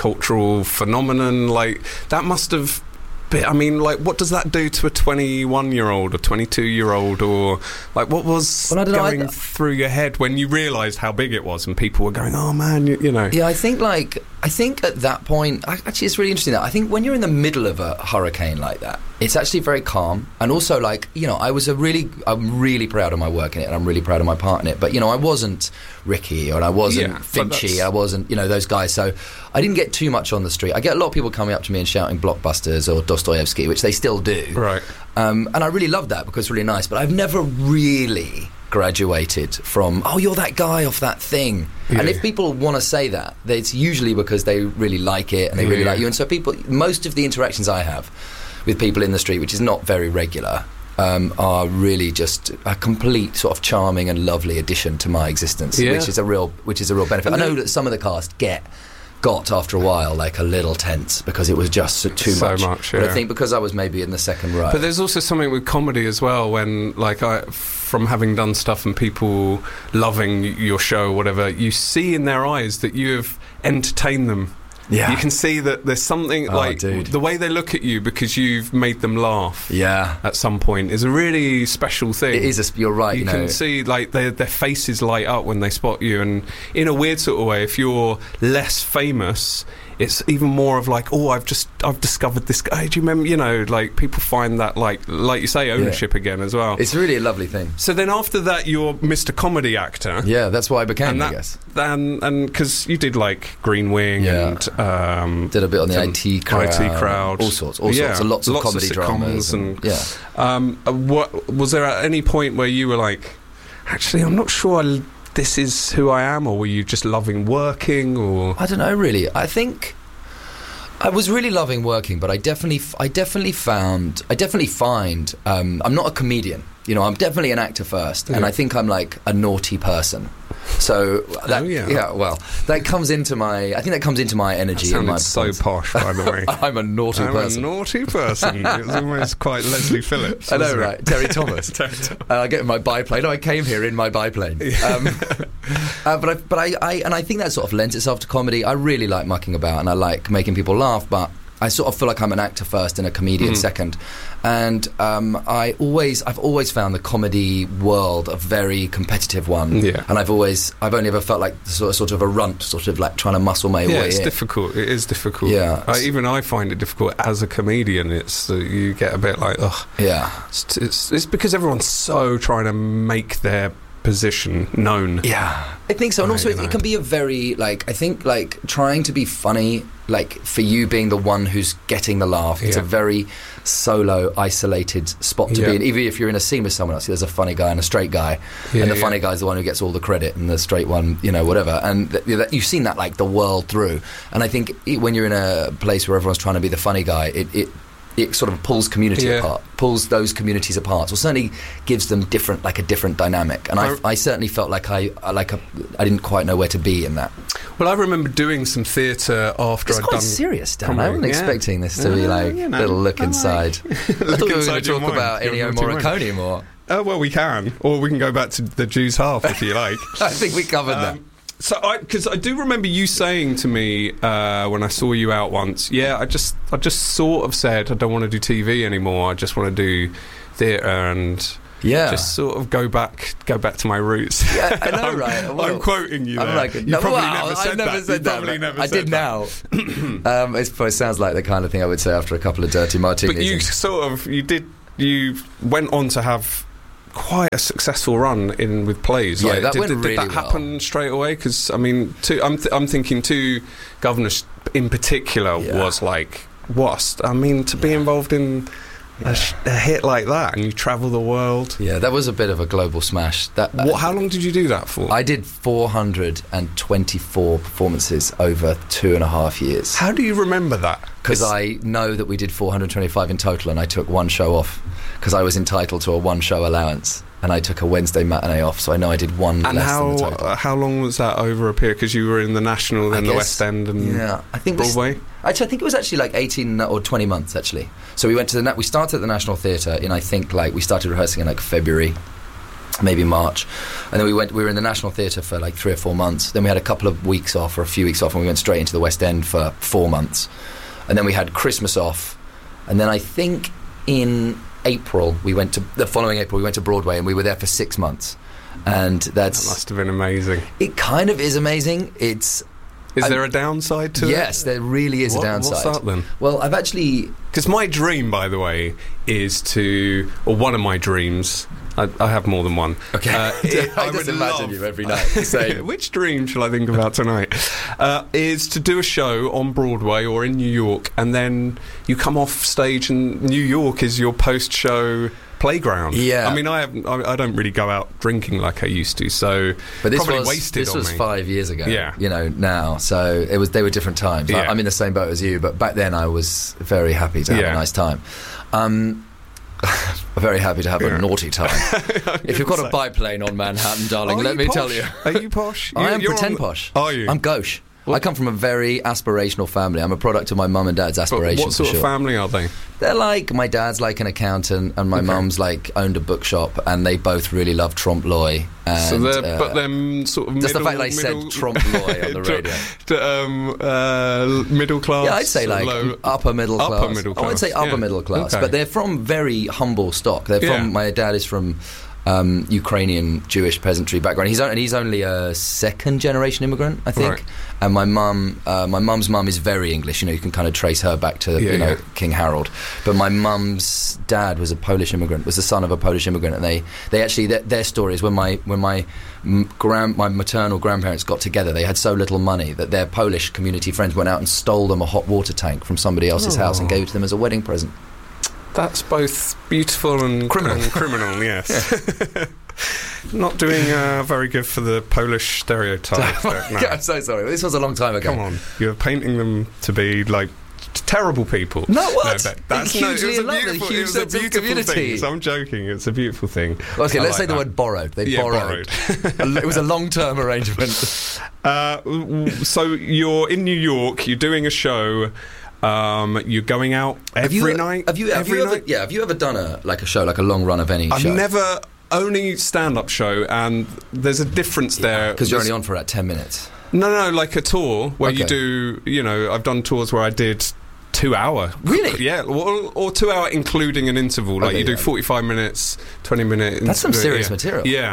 [SPEAKER 1] cultural phenomenon. Like, that must have been, I mean, like, what does that do to a twenty-one-year-old or twenty-two-year-old? Or, like, what was
[SPEAKER 2] well, I don't
[SPEAKER 1] going
[SPEAKER 2] know, I,
[SPEAKER 1] through your head when you realised how big it was and people were going, oh, man, you, you know.
[SPEAKER 2] Yeah, I think, like, I think at that point, actually, it's really interesting that I think when you're in the middle of a hurricane like that, it's actually very calm. And also, like, you know, I was a really, I'm really proud of my work in it, and I'm really proud of my part in it. But, you know, I wasn't Ricky, or I wasn't
[SPEAKER 1] yeah,
[SPEAKER 2] Finchy, I wasn't, you know, those guys. So I didn't get too much on the street. I get a lot of people coming up to me and shouting blockbusters or Dostoevsky, which they still do.
[SPEAKER 1] Right.
[SPEAKER 2] Um, and I really love that because it's really nice. But I've never really graduated from, oh, you're that guy off that thing. Yeah. And if people want to say that, it's usually because they really like it and they really yeah. like you. And so people, most of the interactions I have with people in the street, which is not very regular, um, are really just a complete sort of charming and lovely addition to my existence, yeah. which is a real, which is a real benefit. And I know that some of the cast get got after a while like a little tense because it was just too
[SPEAKER 1] so
[SPEAKER 2] much.
[SPEAKER 1] much yeah.
[SPEAKER 2] But I think because I was maybe in the second row.
[SPEAKER 1] But there's also something with comedy as well, when, like, I, from having done stuff and people loving your show or whatever, you see in their eyes that you have entertained them.
[SPEAKER 2] Yeah.
[SPEAKER 1] You can see that there's something,
[SPEAKER 2] oh,
[SPEAKER 1] like,
[SPEAKER 2] dude. the
[SPEAKER 1] way they look at you because you've made them laugh
[SPEAKER 2] yeah.
[SPEAKER 1] at some point is a really special thing.
[SPEAKER 2] It is, a, you're right.
[SPEAKER 1] You,
[SPEAKER 2] you
[SPEAKER 1] can
[SPEAKER 2] know.
[SPEAKER 1] see, like, their, their faces light up when they spot you, and in a weird sort of way, if you're less famous, it's even more of like, oh, I've just I've discovered this guy. Do you remember? You know, like, people find that, like like you say, ownership yeah. again as well.
[SPEAKER 2] It's really a lovely thing.
[SPEAKER 1] So then after that, you're Mister Comedy Actor.
[SPEAKER 2] Yeah, that's what I became.
[SPEAKER 1] And that,
[SPEAKER 2] I guess.
[SPEAKER 1] And and because you did like Green Wing
[SPEAKER 2] yeah.
[SPEAKER 1] and um,
[SPEAKER 2] did a bit on the I T crowd,
[SPEAKER 1] I T crowd,
[SPEAKER 2] all sorts, all
[SPEAKER 1] yeah.
[SPEAKER 2] sorts, and lots of
[SPEAKER 1] lots
[SPEAKER 2] comedy
[SPEAKER 1] of
[SPEAKER 2] dramas.
[SPEAKER 1] And,
[SPEAKER 2] and, yeah.
[SPEAKER 1] Um, what was there at any point where you were like, actually, I'm not sure I, this is who I am, or were you just loving working, or
[SPEAKER 2] I don't know really. I think I was really loving working, but I definitely, I definitely found, I definitely find, um, I'm not a comedian. You know, I'm definitely an actor first, yeah. and I think I'm like a naughty person. So that,
[SPEAKER 1] oh, yeah.
[SPEAKER 2] yeah, well, that comes into my. I think that comes into my energy.
[SPEAKER 1] That sounded
[SPEAKER 2] and my
[SPEAKER 1] so
[SPEAKER 2] points.
[SPEAKER 1] posh, by the way.
[SPEAKER 2] I'm a naughty
[SPEAKER 1] I'm
[SPEAKER 2] person.
[SPEAKER 1] I'm a naughty person. It was almost quite Leslie Phillips.
[SPEAKER 2] I know,
[SPEAKER 1] it?
[SPEAKER 2] right? Terry Thomas.
[SPEAKER 1] Terry Thomas.
[SPEAKER 2] Uh, I get in my biplane. Oh, I came here in my biplane.
[SPEAKER 1] Yeah.
[SPEAKER 2] Um, uh, but I, but I, I, and I think that sort of lends itself to comedy. I really like mucking about, and I like making people laugh, but I sort of feel like I'm an actor first and a comedian mm. second. And um, I always, I've always found the comedy world a very competitive one.
[SPEAKER 1] Yeah.
[SPEAKER 2] And I've always, I've only ever felt like sort of, sort of a runt, sort of like trying to muscle my
[SPEAKER 1] yeah,
[SPEAKER 2] way in.
[SPEAKER 1] Yeah, it's difficult. It is difficult.
[SPEAKER 2] Yeah.
[SPEAKER 1] I, even I find it difficult as a comedian. It's uh, you get a bit like, ugh.
[SPEAKER 2] Yeah.
[SPEAKER 1] It's, it's, it's because everyone's so trying to make their position known.
[SPEAKER 2] Yeah, I think so. And also, it, it can be a very, like, I think, like, trying to be funny, like, for you being the one who's getting the laugh, it's
[SPEAKER 1] yeah.
[SPEAKER 2] a very solo, isolated spot to
[SPEAKER 1] yeah.
[SPEAKER 2] be in. Even if you're in a scene with someone else, there's a funny guy and a straight guy,
[SPEAKER 1] yeah,
[SPEAKER 2] and the
[SPEAKER 1] yeah.
[SPEAKER 2] funny guy's the one who gets all the credit, and the straight one, you know, whatever. And th- th- you've seen that, like, the world through. And I think it, when you're in a place where everyone's trying to be the funny guy, it... it it sort of pulls community
[SPEAKER 1] yeah.
[SPEAKER 2] apart, pulls those communities apart, or certainly gives them different, like a different dynamic. And I, I certainly felt like I, like a, I didn't quite know where to be in that.
[SPEAKER 1] Well, I remember doing some theatre after
[SPEAKER 2] it's
[SPEAKER 1] I'd
[SPEAKER 2] quite
[SPEAKER 1] done.
[SPEAKER 2] serious, Dan.
[SPEAKER 1] Comedy.
[SPEAKER 2] I wasn't
[SPEAKER 1] yeah.
[SPEAKER 2] expecting this to
[SPEAKER 1] uh,
[SPEAKER 2] be like a
[SPEAKER 1] you know,
[SPEAKER 2] little look
[SPEAKER 1] I
[SPEAKER 2] inside.
[SPEAKER 1] Like
[SPEAKER 2] I thought we were going to talk
[SPEAKER 1] mind.
[SPEAKER 2] about Ennio Morricone more.
[SPEAKER 1] Oh, well, we can, or we can go back to the Jews half if you like.
[SPEAKER 2] I think we covered um, that.
[SPEAKER 1] So, I because I do remember you saying to me uh, when I saw you out once, yeah, I just I just sort of said I don't want to do T V anymore. I just want to do theatre and
[SPEAKER 2] yeah,
[SPEAKER 1] just sort of go back go back to my roots.
[SPEAKER 2] Yeah, I know,
[SPEAKER 1] I'm,
[SPEAKER 2] right? Well,
[SPEAKER 1] I'm quoting you.
[SPEAKER 2] I'm
[SPEAKER 1] there.
[SPEAKER 2] like,
[SPEAKER 1] you
[SPEAKER 2] no,
[SPEAKER 1] probably
[SPEAKER 2] wow,
[SPEAKER 1] never said
[SPEAKER 2] I've never
[SPEAKER 1] that.
[SPEAKER 2] said
[SPEAKER 1] you
[SPEAKER 2] that.
[SPEAKER 1] Probably never
[SPEAKER 2] I
[SPEAKER 1] said
[SPEAKER 2] did
[SPEAKER 1] that.
[SPEAKER 2] now. um, it's, it sounds like the kind of thing I would say after a couple of dirty martinis.
[SPEAKER 1] But you
[SPEAKER 2] and,
[SPEAKER 1] sort of you did you went on to have quite a successful run in with plays.
[SPEAKER 2] Yeah,
[SPEAKER 1] like,
[SPEAKER 2] that
[SPEAKER 1] did,
[SPEAKER 2] went
[SPEAKER 1] did,
[SPEAKER 2] really
[SPEAKER 1] did that happen
[SPEAKER 2] well.
[SPEAKER 1] straight away? Because I mean, two, I'm th- I'm thinking two governors in particular
[SPEAKER 2] yeah.
[SPEAKER 1] was like what? I mean, to yeah. be involved in a, sh- a hit like that and you travel the world.
[SPEAKER 2] Yeah, that was a bit of a global smash. That
[SPEAKER 1] what? How long did you do that for?
[SPEAKER 2] I did four hundred twenty-four performances over two and a half years.
[SPEAKER 1] How do you remember that?
[SPEAKER 2] Because I know that we did four hundred twenty-five in total, and I took one show off because I was entitled to a one show allowance, and I took a Wednesday matinee off, so I know I did one
[SPEAKER 1] and
[SPEAKER 2] less
[SPEAKER 1] how,
[SPEAKER 2] than the total.
[SPEAKER 1] Uh, how long was that over a period? Because you were in the National, then
[SPEAKER 2] I
[SPEAKER 1] the
[SPEAKER 2] guess,
[SPEAKER 1] West End, and
[SPEAKER 2] yeah, I think
[SPEAKER 1] Broadway.
[SPEAKER 2] We, actually, I think it was actually like eighteen or twenty months actually. So we went to the we started at the National Theatre in I think like we started rehearsing in like February. maybe March, and then we went. We were in the National Theatre for like three or four months. Then we had a couple of weeks off, or a few weeks off, and we went straight into the West End for four months. And then we had Christmas off, and then I think in April we went to the following April we went to Broadway, and we were there for six months. And that's
[SPEAKER 1] that must have been amazing.
[SPEAKER 2] It kind of is amazing. It's
[SPEAKER 1] Is
[SPEAKER 2] I'm,
[SPEAKER 1] there a downside to
[SPEAKER 2] yes,
[SPEAKER 1] it?
[SPEAKER 2] Yes, there really is
[SPEAKER 1] what,
[SPEAKER 2] a downside.
[SPEAKER 1] What's that then?
[SPEAKER 2] Well, I've actually...
[SPEAKER 1] Because my dream, by the way, is to... Or one of my dreams... I, I have more than one.
[SPEAKER 2] Okay.
[SPEAKER 1] Uh, it,
[SPEAKER 2] I,
[SPEAKER 1] I
[SPEAKER 2] just
[SPEAKER 1] would
[SPEAKER 2] imagine
[SPEAKER 1] love,
[SPEAKER 2] you every night. Same.
[SPEAKER 1] Which dream shall I think about tonight? Uh, is to do a show on Broadway or in New York, and then you come off stage and New York is your post-show... playground.
[SPEAKER 2] Yeah.
[SPEAKER 1] I mean, I haven't. I, I don't really go out drinking like I used to. So,
[SPEAKER 2] but this
[SPEAKER 1] probably
[SPEAKER 2] was
[SPEAKER 1] wasted
[SPEAKER 2] this
[SPEAKER 1] on
[SPEAKER 2] was
[SPEAKER 1] me.
[SPEAKER 2] five years ago.
[SPEAKER 1] Yeah.
[SPEAKER 2] You know now. So it was. They were different times.
[SPEAKER 1] Yeah.
[SPEAKER 2] I, I'm in the same boat as you, but back then I was very happy to have
[SPEAKER 1] Yeah.
[SPEAKER 2] a nice time. Um, very happy to have
[SPEAKER 1] Yeah.
[SPEAKER 2] a naughty time. If you've got
[SPEAKER 1] say.
[SPEAKER 2] a biplane on Manhattan, darling,
[SPEAKER 1] Are
[SPEAKER 2] let
[SPEAKER 1] you
[SPEAKER 2] me
[SPEAKER 1] posh?
[SPEAKER 2] tell you.
[SPEAKER 1] Are you posh?
[SPEAKER 2] I
[SPEAKER 1] You-
[SPEAKER 2] am
[SPEAKER 1] you're
[SPEAKER 2] pretend
[SPEAKER 1] on the-
[SPEAKER 2] posh.
[SPEAKER 1] Are you?
[SPEAKER 2] I'm gauche.
[SPEAKER 1] What?
[SPEAKER 2] I come from a very aspirational family. I'm a product of my mum and dad's
[SPEAKER 1] But
[SPEAKER 2] aspirations.
[SPEAKER 1] what sort
[SPEAKER 2] for
[SPEAKER 1] of
[SPEAKER 2] sure.
[SPEAKER 1] family are they?
[SPEAKER 2] They're like, my dad's like an accountant, and my
[SPEAKER 1] Okay.
[SPEAKER 2] mum's like owned a bookshop, and they both really love trompe l'oeil. And,
[SPEAKER 1] So they're,
[SPEAKER 2] uh,
[SPEAKER 1] but them sort of
[SPEAKER 2] just
[SPEAKER 1] middle,
[SPEAKER 2] the fact they said
[SPEAKER 1] middle,
[SPEAKER 2] trompe l'oeil on the radio.
[SPEAKER 1] to, um, uh, middle class.
[SPEAKER 2] Yeah, I'd say like
[SPEAKER 1] low,
[SPEAKER 2] upper middle
[SPEAKER 1] upper
[SPEAKER 2] class.
[SPEAKER 1] middle
[SPEAKER 2] I would
[SPEAKER 1] class,
[SPEAKER 2] say upper
[SPEAKER 1] yeah.
[SPEAKER 2] middle class,
[SPEAKER 1] Okay.
[SPEAKER 2] but they're from very humble stock. They're
[SPEAKER 1] Yeah.
[SPEAKER 2] from. My dad is from um, Ukrainian Jewish peasantry background. He's on, and he's only a second generation immigrant, I think.
[SPEAKER 1] Right.
[SPEAKER 2] And my mum, uh, my mum's mum is very English. You know, you can kind of trace her back to
[SPEAKER 1] Yeah,
[SPEAKER 2] you know
[SPEAKER 1] yeah.
[SPEAKER 2] King Harold. But my mum's dad was a Polish immigrant. Was the son of a Polish immigrant, and they they actually their, their story is when my when my m- grand my maternal grandparents got together, they had so little money that their Polish community friends went out and stole them a hot water tank from somebody else's
[SPEAKER 1] Oh.
[SPEAKER 2] house and gave it to them as a wedding present.
[SPEAKER 1] That's both beautiful and
[SPEAKER 2] Criminal.
[SPEAKER 1] and criminal, yes. Not doing uh, very good for the Polish stereotype. there, no.
[SPEAKER 2] I'm so sorry. This was a long time ago.
[SPEAKER 1] Come on, you're painting them to be like t- terrible people.
[SPEAKER 2] No, what?
[SPEAKER 1] that-
[SPEAKER 2] They're
[SPEAKER 1] that's no, it
[SPEAKER 2] hugely
[SPEAKER 1] was a
[SPEAKER 2] in love with a
[SPEAKER 1] beautiful,
[SPEAKER 2] huge
[SPEAKER 1] it was a
[SPEAKER 2] sense of
[SPEAKER 1] beautiful
[SPEAKER 2] community.
[SPEAKER 1] thing. So I'm joking. It's a beautiful thing.
[SPEAKER 2] Okay,
[SPEAKER 1] I
[SPEAKER 2] let's say
[SPEAKER 1] like
[SPEAKER 2] the
[SPEAKER 1] that.
[SPEAKER 2] word borrowed. They
[SPEAKER 1] Yeah,
[SPEAKER 2] borrowed.
[SPEAKER 1] borrowed.
[SPEAKER 2] It was a long-term arrangement.
[SPEAKER 1] Uh, w- so you're in New York. You're doing a show. Um, you're going out every
[SPEAKER 2] have you,
[SPEAKER 1] night.
[SPEAKER 2] Have you, have
[SPEAKER 1] every
[SPEAKER 2] you ever,
[SPEAKER 1] night.
[SPEAKER 2] yeah, have you ever done a like a show, like a long run of any
[SPEAKER 1] I've
[SPEAKER 2] show?
[SPEAKER 1] never only stand-up show, and there's a difference there
[SPEAKER 2] Because you're
[SPEAKER 1] There's-
[SPEAKER 2] only on for about ten minutes.
[SPEAKER 1] No, no, like a tour where you
[SPEAKER 2] Okay.
[SPEAKER 1] do. You know, I've done tours where I did two hour.
[SPEAKER 2] Really?
[SPEAKER 1] Yeah, or, or two hour including an interval. Like
[SPEAKER 2] Okay,
[SPEAKER 1] you do
[SPEAKER 2] yeah.
[SPEAKER 1] forty-five minutes, twenty minutes.
[SPEAKER 2] That's some serious
[SPEAKER 1] yeah.
[SPEAKER 2] material.
[SPEAKER 1] Yeah.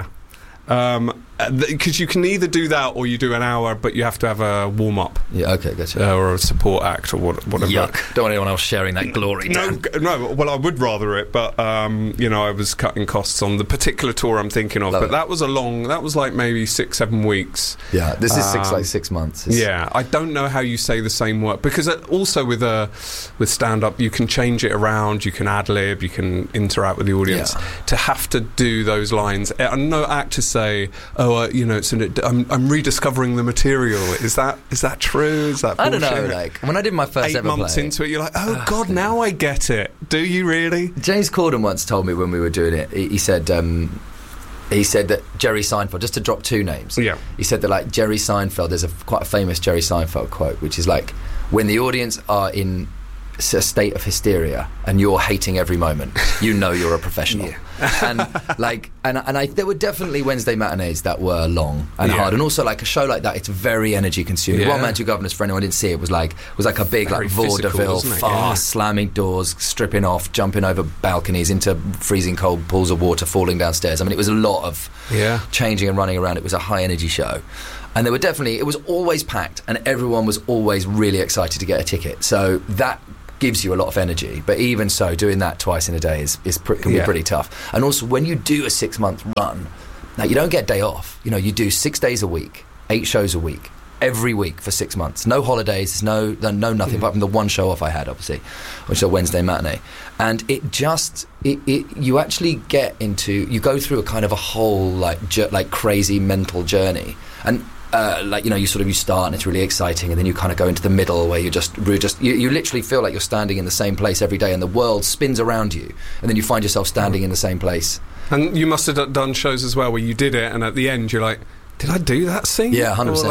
[SPEAKER 1] Um, because you can either do that or you do an hour, but you have to have a warm up
[SPEAKER 2] Yeah, okay, gotcha.
[SPEAKER 1] uh, or a support act or what, whatever.
[SPEAKER 2] Yuck. Don't want anyone else sharing that glory.
[SPEAKER 1] No,
[SPEAKER 2] Dan.
[SPEAKER 1] g- no. Well, I would rather it, but um, you know, I was cutting costs on the particular tour I'm thinking of.
[SPEAKER 2] Love
[SPEAKER 1] but
[SPEAKER 2] it.
[SPEAKER 1] that was a long. That was like maybe six, seven weeks.
[SPEAKER 2] Yeah, this is six
[SPEAKER 1] Um,
[SPEAKER 2] like six months. It's-
[SPEAKER 1] Yeah, I don't know how you say the same word because uh, also with uh, with stand up you can change it around, you can ad lib, you can interact with the audience.
[SPEAKER 2] Yeah.
[SPEAKER 1] To have to do those lines, I know actors say, "Oh, uh, you know, it's an, I'm, I'm rediscovering the material." Is that is that true? Is that
[SPEAKER 2] I don't know.
[SPEAKER 1] bullshit?
[SPEAKER 2] Like when I did my first
[SPEAKER 1] Eight
[SPEAKER 2] ever
[SPEAKER 1] months
[SPEAKER 2] play,
[SPEAKER 1] into it, you're like, "Oh God, now I get it." Do you really?
[SPEAKER 2] James Corden once told me when we were doing it. He, he said. Um, He said that Jerry Seinfeld, just to drop two names,
[SPEAKER 1] Yeah.
[SPEAKER 2] he said that like Jerry Seinfeld, there's a quite a famous Jerry Seinfeld quote, which is like, when the audience are in s- a state of hysteria and you're hating every moment, you know you're a professional. and like, and and I, there were definitely Wednesday matinees that were long and
[SPEAKER 1] Yeah.
[SPEAKER 2] hard, and also like a show like that, it's very energy consuming.
[SPEAKER 1] Yeah.
[SPEAKER 2] One Man Two Governors, for anyone who didn't see it, was like was like a big
[SPEAKER 1] Very
[SPEAKER 2] like
[SPEAKER 1] physical,
[SPEAKER 2] vaudeville,
[SPEAKER 1] wasn't it?
[SPEAKER 2] fast,
[SPEAKER 1] Yeah.
[SPEAKER 2] slamming doors, stripping off, jumping over balconies into freezing cold pools of water, falling downstairs. I mean, it was a lot of
[SPEAKER 1] Yeah.
[SPEAKER 2] changing and running around. It was a high energy show, and there were definitely, it was always packed, and everyone was always really excited to get a ticket. So that gives you a lot of energy. But even so, doing that twice in a day is, is pr- can be
[SPEAKER 1] Yeah.
[SPEAKER 2] pretty tough. And also, when you do a six month run, now you don't get a day off. You know, you do six days a week, eight shows a week, every week for six months. No holidays, no no nothing apart from the one show off I had, obviously, which is a Wednesday matinee. And it just it, it you actually get into, you go through a kind of a whole like ju- like crazy mental journey. And uh, like, you know, you sort of you start and it's really exciting, and then you kind of go into the middle where you just you just you, you literally feel like you're standing in the same place every day, and the world spins around you, and then you find yourself standing in the same place.
[SPEAKER 1] And you must have d- done shows as well where you did it, and at the end you're like, "Did I do that scene?"
[SPEAKER 2] Yeah, one hundred
[SPEAKER 1] Or
[SPEAKER 2] percent.
[SPEAKER 1] like,
[SPEAKER 2] one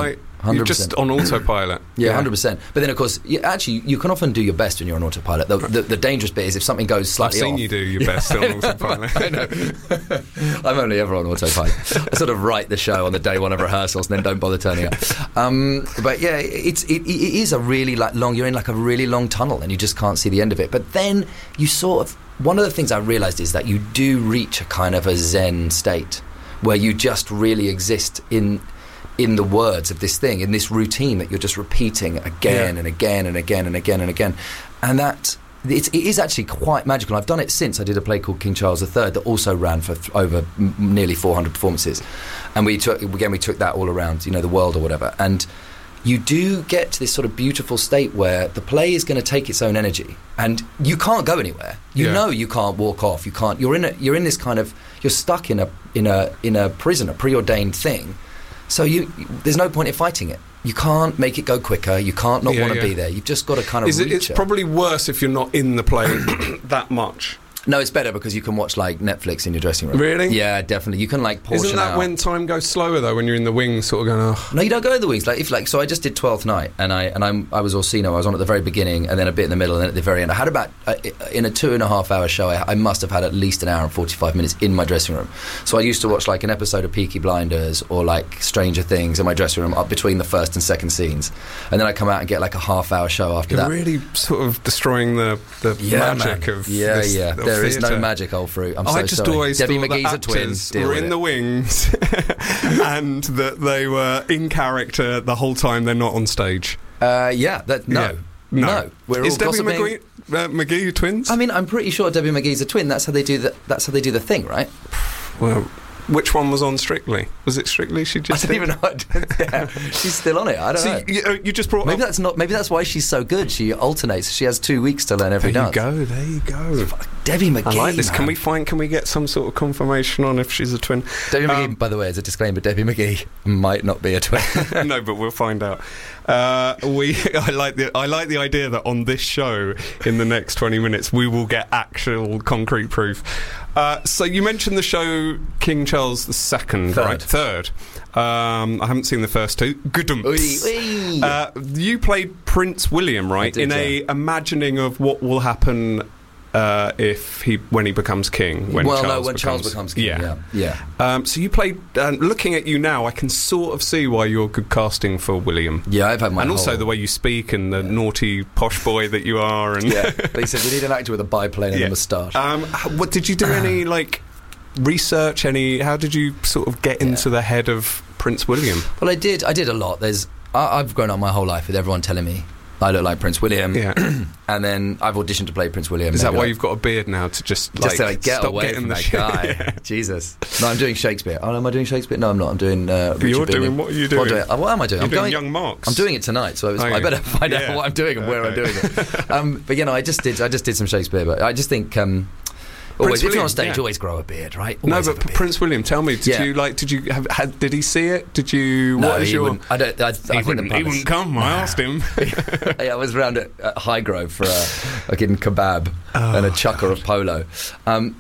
[SPEAKER 2] hundred
[SPEAKER 1] You're
[SPEAKER 2] percent.
[SPEAKER 1] just on autopilot.
[SPEAKER 2] Yeah, hundred percent. But then, of course, you, actually, you can often do your best when you're on autopilot. The, the, the dangerous bit is if something goes
[SPEAKER 1] I've
[SPEAKER 2] slightly
[SPEAKER 1] seen
[SPEAKER 2] off.
[SPEAKER 1] you do your best on autopilot.
[SPEAKER 2] I know. I'm only ever on autopilot. I sort of write the show on the day one of rehearsals and then don't bother turning up. Um, but yeah, it's it, it is a really like long. You're in like a really long tunnel and you just can't see the end of it. But then you sort of one of the things I realised is that you do reach a kind of a Zen state where you just really exist in. in the words of this thing, in this routine that you're just repeating again yeah. and again and again and again and again. And that, it's, it is actually quite magical. I've done it since. I did a play called King Charles the Third that also ran for th- over m- nearly four hundred performances. And we took, again, we took that all around, you know, the world or whatever. And you do get to this sort of beautiful state where the play is going to take its own energy and you can't go anywhere. You
[SPEAKER 1] yeah.
[SPEAKER 2] know you can't walk off. You can't, you're in a, you're in this kind of, you're stuck in a, in a, in a prison, a preordained thing. So you, there's no point in fighting it. You can't make it go quicker. You can't not
[SPEAKER 1] yeah,
[SPEAKER 2] want to
[SPEAKER 1] yeah.
[SPEAKER 2] be there. You've just got to kind of
[SPEAKER 1] Is it,
[SPEAKER 2] reach
[SPEAKER 1] it's
[SPEAKER 2] it.
[SPEAKER 1] probably worse if you're not in the play that much.
[SPEAKER 2] No, it's better because you can watch like Netflix in your dressing room.
[SPEAKER 1] Really?
[SPEAKER 2] Yeah, definitely. You can like portion
[SPEAKER 1] Isn't that
[SPEAKER 2] out.
[SPEAKER 1] when time goes slower though? When you're in the wings, sort of going, oh.
[SPEAKER 2] No, you don't go in the wings. Like if like so, I just did Twelfth Night, and I and I'm I was Orsino. I was on at the very beginning, and then a bit in the middle, and then at the very end. I had about uh, in a two and a half hour show. I, I must have had at least an hour and forty five minutes in my dressing room. So I used to watch like an episode of Peaky Blinders or like Stranger Things in my dressing room up between the first and second scenes, and then I come out and get like a half hour show after
[SPEAKER 1] You're
[SPEAKER 2] that.
[SPEAKER 1] really sort of destroying the the
[SPEAKER 2] Yeah,
[SPEAKER 1] magic
[SPEAKER 2] man.
[SPEAKER 1] of
[SPEAKER 2] yeah,
[SPEAKER 1] this,
[SPEAKER 2] yeah.
[SPEAKER 1] of
[SPEAKER 2] There is no
[SPEAKER 1] theatre.
[SPEAKER 2] magic, old fruit. I'm
[SPEAKER 1] I
[SPEAKER 2] so
[SPEAKER 1] just
[SPEAKER 2] sorry.
[SPEAKER 1] always
[SPEAKER 2] Debbie
[SPEAKER 1] thought
[SPEAKER 2] McGee's
[SPEAKER 1] that
[SPEAKER 2] a twin.
[SPEAKER 1] actors
[SPEAKER 2] Deal
[SPEAKER 1] were
[SPEAKER 2] with
[SPEAKER 1] in
[SPEAKER 2] it.
[SPEAKER 1] the wings and that they were in character the whole time they're not on stage.
[SPEAKER 2] Uh, yeah, that no,
[SPEAKER 1] Yeah.
[SPEAKER 2] no.
[SPEAKER 1] No.
[SPEAKER 2] We're
[SPEAKER 1] Is
[SPEAKER 2] all
[SPEAKER 1] Debbie
[SPEAKER 2] gossiping.
[SPEAKER 1] McGee, uh, McGee twins?
[SPEAKER 2] I mean, I'm pretty sure Debbie McGee's a twin. That's how they do the. That's how they do the thing, right?
[SPEAKER 1] Well, which one was on Strictly? Was it Strictly? She just
[SPEAKER 2] I don't even know. Yeah, she's still on it. I don't
[SPEAKER 1] See,
[SPEAKER 2] know.
[SPEAKER 1] you, uh, you just brought
[SPEAKER 2] Maybe
[SPEAKER 1] up.
[SPEAKER 2] that's not. Maybe that's why she's so good. She alternates. She has two weeks to learn every
[SPEAKER 1] There you
[SPEAKER 2] dance.
[SPEAKER 1] go. There you go.
[SPEAKER 2] Debbie McGee.
[SPEAKER 1] I like this.
[SPEAKER 2] Man.
[SPEAKER 1] Can we find? Can we get some sort of confirmation on if she's a twin?
[SPEAKER 2] Debbie
[SPEAKER 1] Um,
[SPEAKER 2] McGee, by the way, as a disclaimer, Debbie McGee might not be a twin.
[SPEAKER 1] No, but we'll find out. Uh, we, I like the, I like the idea that on this show, in the next twenty minutes, we will get actual concrete proof. Uh, so you mentioned the show King Charles the Second,
[SPEAKER 2] Third.
[SPEAKER 1] right? Third. Um, I haven't seen the first two. Goodumps.
[SPEAKER 2] Oi, oi.
[SPEAKER 1] Uh, you played Prince William, right?
[SPEAKER 2] did,
[SPEAKER 1] in a
[SPEAKER 2] yeah.
[SPEAKER 1] imagining of what will happen. Uh, if he when he becomes king, when
[SPEAKER 2] well,
[SPEAKER 1] Charles
[SPEAKER 2] no, when
[SPEAKER 1] becomes,
[SPEAKER 2] Charles becomes king. Yeah, yeah.
[SPEAKER 1] Um, so you played. Uh, looking at you now, I can sort of see why you're good casting for William.
[SPEAKER 2] Yeah, I've had my
[SPEAKER 1] and also
[SPEAKER 2] whole-
[SPEAKER 1] the way you speak and the naughty posh boy that you are. And
[SPEAKER 2] Yeah, they said we need an actor with a biplane and
[SPEAKER 1] Yeah.
[SPEAKER 2] a moustache.
[SPEAKER 1] um, h- what did you do? Any like research? Any? How did you sort of get
[SPEAKER 2] Yeah.
[SPEAKER 1] into the head of Prince William?
[SPEAKER 2] Well, I did. I did a lot. There's. I, I've grown up my whole life with everyone telling me I look like Prince William.
[SPEAKER 1] Yeah.
[SPEAKER 2] And then I've auditioned to play Prince William.
[SPEAKER 1] Is that
[SPEAKER 2] maybe
[SPEAKER 1] why
[SPEAKER 2] like-
[SPEAKER 1] you've got a beard now to just like,
[SPEAKER 2] just to like get
[SPEAKER 1] stop
[SPEAKER 2] away
[SPEAKER 1] getting
[SPEAKER 2] from
[SPEAKER 1] the
[SPEAKER 2] that
[SPEAKER 1] shit?
[SPEAKER 2] guy?
[SPEAKER 1] Yeah.
[SPEAKER 2] Jesus. No, I'm doing Shakespeare. Oh, am I doing Shakespeare? No, I'm not. I'm doing. Uh, Richard
[SPEAKER 1] You're
[SPEAKER 2] Bini.
[SPEAKER 1] doing what are you doing?
[SPEAKER 2] What, do I- uh, what am I doing?
[SPEAKER 1] You're
[SPEAKER 2] I'm
[SPEAKER 1] doing
[SPEAKER 2] going.
[SPEAKER 1] Young Marks.
[SPEAKER 2] I'm doing it tonight, so it's,
[SPEAKER 1] Are
[SPEAKER 2] I
[SPEAKER 1] you?
[SPEAKER 2] better find
[SPEAKER 1] Yeah.
[SPEAKER 2] out what I'm doing and where I'm doing
[SPEAKER 1] Okay.
[SPEAKER 2] it. Um, but you know, I just did. I just did some Shakespeare, but I just think. Um, Always, if you're
[SPEAKER 1] William,
[SPEAKER 2] on stage,
[SPEAKER 1] yeah.
[SPEAKER 2] always grow a beard, right?
[SPEAKER 1] No,
[SPEAKER 2] Always
[SPEAKER 1] but
[SPEAKER 2] have a beard.
[SPEAKER 1] Prince William, tell me, did
[SPEAKER 2] Yeah.
[SPEAKER 1] you like? Did you have? Had, did he see it? Did you?
[SPEAKER 2] No,
[SPEAKER 1] what is
[SPEAKER 2] he
[SPEAKER 1] your?
[SPEAKER 2] wouldn't. I don't. I, I
[SPEAKER 1] He
[SPEAKER 2] think
[SPEAKER 1] wouldn't,
[SPEAKER 2] the
[SPEAKER 1] he
[SPEAKER 2] pub is-
[SPEAKER 1] wouldn't come. I asked him.
[SPEAKER 2] Yeah, I was round at, at Highgrove for a, a kid kebab
[SPEAKER 1] Oh,
[SPEAKER 2] and a chucker of polo. Um,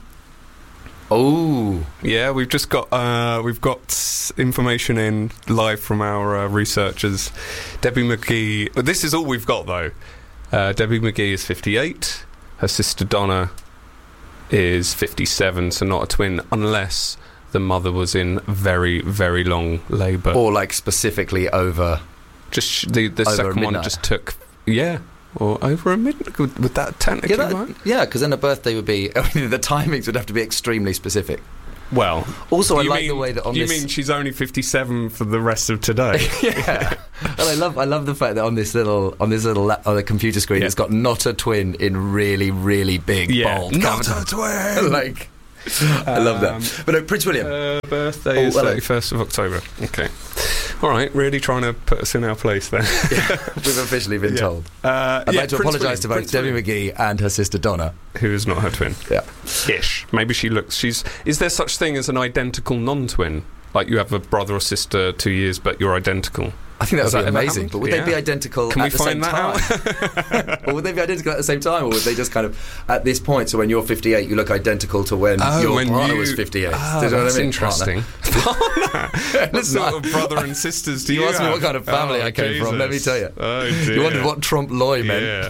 [SPEAKER 2] oh,
[SPEAKER 1] Yeah, we've just got uh, we've got s- information in live from our uh, researchers. Debbie McGee. Well, this is all we've got though. Uh, Debbie McGee is fifty-eight. Her sister Donna is fifty-seven, so not a twin, unless the mother was in very, very long labour.
[SPEAKER 2] or like specifically over.
[SPEAKER 1] Just sh- the the
[SPEAKER 2] Over
[SPEAKER 1] second one
[SPEAKER 2] midnight.
[SPEAKER 1] just took yeah, or over a minute. Would, would that technically
[SPEAKER 2] Yeah,
[SPEAKER 1] work?
[SPEAKER 2] that, yeah, because then a birthday would be. I mean, the timings would have to be extremely specific.
[SPEAKER 1] Well,
[SPEAKER 2] Also, I
[SPEAKER 1] you
[SPEAKER 2] like
[SPEAKER 1] mean,
[SPEAKER 2] the way that on
[SPEAKER 1] you
[SPEAKER 2] this.
[SPEAKER 1] mean she's only fifty-seven for the rest of today?
[SPEAKER 2] Yeah, and I love I love the fact that on this little on this little la- on the computer screen,
[SPEAKER 1] Yeah.
[SPEAKER 2] it's got "not a twin" in really really big bold.
[SPEAKER 1] not
[SPEAKER 2] capital.
[SPEAKER 1] a twin.
[SPEAKER 2] Like, I love
[SPEAKER 1] Um,
[SPEAKER 2] that. But no, Prince William.
[SPEAKER 1] Her birthday
[SPEAKER 2] Oh,
[SPEAKER 1] is
[SPEAKER 2] hello.
[SPEAKER 1] thirty-first of October. Okay. All right, really trying to put us in our place there.
[SPEAKER 2] We've officially been
[SPEAKER 1] Yeah.
[SPEAKER 2] told.
[SPEAKER 1] Uh,
[SPEAKER 2] I'd
[SPEAKER 1] yeah,
[SPEAKER 2] like to
[SPEAKER 1] Prince
[SPEAKER 2] apologise to
[SPEAKER 1] William,
[SPEAKER 2] both
[SPEAKER 1] Prince
[SPEAKER 2] Debbie
[SPEAKER 1] William,
[SPEAKER 2] McGee and her sister Donna.
[SPEAKER 1] who is not her twin.
[SPEAKER 2] Yeah.
[SPEAKER 1] Ish. Maybe she looks. She's. Is there such thing as an identical non-twin? Like you have a brother or sister two years, but you're identical.
[SPEAKER 2] I think that
[SPEAKER 1] Has
[SPEAKER 2] would be
[SPEAKER 1] that ever
[SPEAKER 2] amazing.
[SPEAKER 1] happened?
[SPEAKER 2] But would
[SPEAKER 1] Yeah.
[SPEAKER 2] they be identical
[SPEAKER 1] Can
[SPEAKER 2] at
[SPEAKER 1] we
[SPEAKER 2] the
[SPEAKER 1] find
[SPEAKER 2] same
[SPEAKER 1] that
[SPEAKER 2] time? Or would they be identical at the same time? Or would they just kind of, at this point, so when you're fifty-eight, you look identical to when
[SPEAKER 1] Oh,
[SPEAKER 2] your
[SPEAKER 1] when
[SPEAKER 2] partner
[SPEAKER 1] you-
[SPEAKER 2] was fifty-eight?
[SPEAKER 1] Oh,
[SPEAKER 2] Do you know
[SPEAKER 1] that's
[SPEAKER 2] what I mean?
[SPEAKER 1] interesting. Partner. What sort of brother and sisters do you,
[SPEAKER 2] You asked me
[SPEAKER 1] have?
[SPEAKER 2] what kind of family
[SPEAKER 1] Oh,
[SPEAKER 2] I came from, let me
[SPEAKER 1] Jesus.
[SPEAKER 2] tell you.
[SPEAKER 1] Oh, dear.
[SPEAKER 2] You wondered what Trump Loy meant.
[SPEAKER 1] Yeah.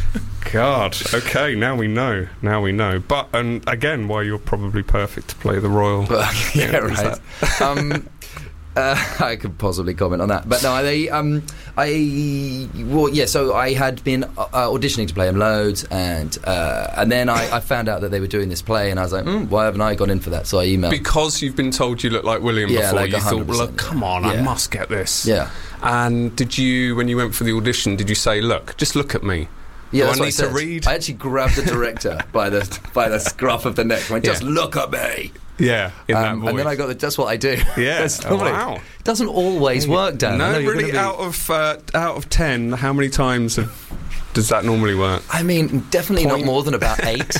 [SPEAKER 1] God. Okay, now we know. Now we know. But, and again, why you're probably perfect to play the royal.
[SPEAKER 2] But, yeah,
[SPEAKER 1] Yeah, is
[SPEAKER 2] right. um, uh, I could possibly comment on that, but no, they, um, I, well, yeah. So I had been uh, auditioning to play him loads, and uh, and then I, I found out that they were doing this play, and I was like, mm, why haven't I gone in for that? So I emailed.
[SPEAKER 1] Because you've been told you look like William
[SPEAKER 2] Yeah,
[SPEAKER 1] before,
[SPEAKER 2] like
[SPEAKER 1] you thought,
[SPEAKER 2] one hundred
[SPEAKER 1] well,
[SPEAKER 2] percent,
[SPEAKER 1] look, come on, I
[SPEAKER 2] yeah.
[SPEAKER 1] must get this.
[SPEAKER 2] Yeah,
[SPEAKER 1] And did you, when you went for the audition, did you say, look, just look at me?
[SPEAKER 2] yeah.
[SPEAKER 1] Do
[SPEAKER 2] That's
[SPEAKER 1] I
[SPEAKER 2] what
[SPEAKER 1] need
[SPEAKER 2] said.
[SPEAKER 1] to read?
[SPEAKER 2] I actually grabbed the director by the by the scruff of the neck. and went, just
[SPEAKER 1] Yeah.
[SPEAKER 2] look at me.
[SPEAKER 1] Yeah, in that
[SPEAKER 2] Um,
[SPEAKER 1] voice.
[SPEAKER 2] and then I got the, that's what I do.
[SPEAKER 1] Yeah.
[SPEAKER 2] That's
[SPEAKER 1] Oh,
[SPEAKER 2] normally-
[SPEAKER 1] wow.
[SPEAKER 2] It doesn't always work, Dan. I
[SPEAKER 1] No,
[SPEAKER 2] know you're
[SPEAKER 1] really,
[SPEAKER 2] gonna be-
[SPEAKER 1] out of uh, out of ten, how many times have, does that normally work?
[SPEAKER 2] I mean, definitely
[SPEAKER 1] Point.
[SPEAKER 2] not more than about eight.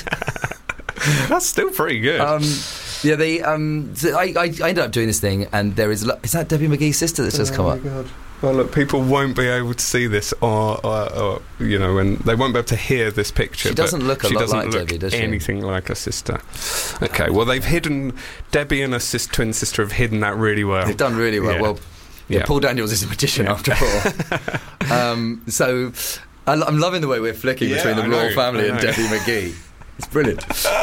[SPEAKER 1] That's still pretty good.
[SPEAKER 2] um, yeah, they. Um, so I, I, I ended up doing this thing, and there is. lo- Is that Debbie McGee's sister that's just come up?
[SPEAKER 1] God. Well, look, people won't be able to see this, or, or, or you know, and they won't be able to hear this picture.
[SPEAKER 2] She doesn't
[SPEAKER 1] but
[SPEAKER 2] look a
[SPEAKER 1] she
[SPEAKER 2] lot
[SPEAKER 1] doesn't
[SPEAKER 2] like
[SPEAKER 1] look
[SPEAKER 2] Debbie, does she?
[SPEAKER 1] anything like her sister. Okay, well, they've hidden Debbie and her sis- twin sister have hidden that really well.
[SPEAKER 2] They've done really well.
[SPEAKER 1] Yeah.
[SPEAKER 2] Well, yeah,
[SPEAKER 1] Yeah.
[SPEAKER 2] Paul Daniels is a magician
[SPEAKER 1] Yeah.
[SPEAKER 2] after all. um, so I, lo- I'm loving the way we're flicking
[SPEAKER 1] Yeah,
[SPEAKER 2] between the
[SPEAKER 1] I
[SPEAKER 2] royal
[SPEAKER 1] know,
[SPEAKER 2] family
[SPEAKER 1] I
[SPEAKER 2] and
[SPEAKER 1] know.
[SPEAKER 2] Debbie McGee. It's brilliant.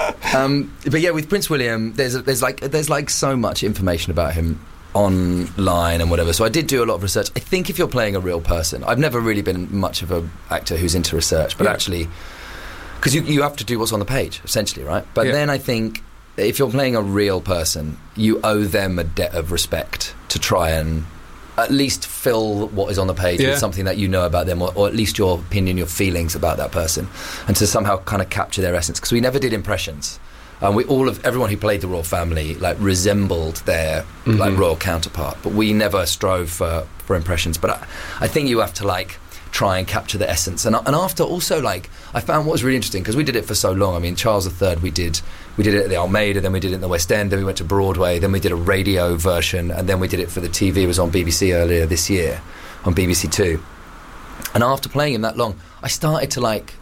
[SPEAKER 2] Um, but yeah, with Prince William, there's there's like there's like so much information about him online and whatever. So I did do a lot of research. I think if you're playing a real person, I've never really been much of an actor who's into research, but
[SPEAKER 1] Yeah.
[SPEAKER 2] actually, because you you have to do what's on the page essentially, right? But
[SPEAKER 1] Yeah.
[SPEAKER 2] then I think if you're playing a real person, you owe them a debt of respect to try and at least fill what is on the page
[SPEAKER 1] Yeah.
[SPEAKER 2] with something that you know about them, or, or at least your opinion, your feelings about that person, and to somehow kind of capture their essence. Because we never did impressions. Um, we all of everyone who played the royal family like resembled their
[SPEAKER 1] Mhm.
[SPEAKER 2] like royal counterpart, but we never strove for, for impressions. But I, I think you have to like try and capture the essence. And and after also like I found what was really interesting, because we did it for so long. I mean, Charles the Third, we did we did it at the Almeida, then we did it in the West End, then we went to Broadway, then we did a radio version, and then we did it for the T V. It was on B B C earlier this year, on B B C Two. And after playing him that long, I started to like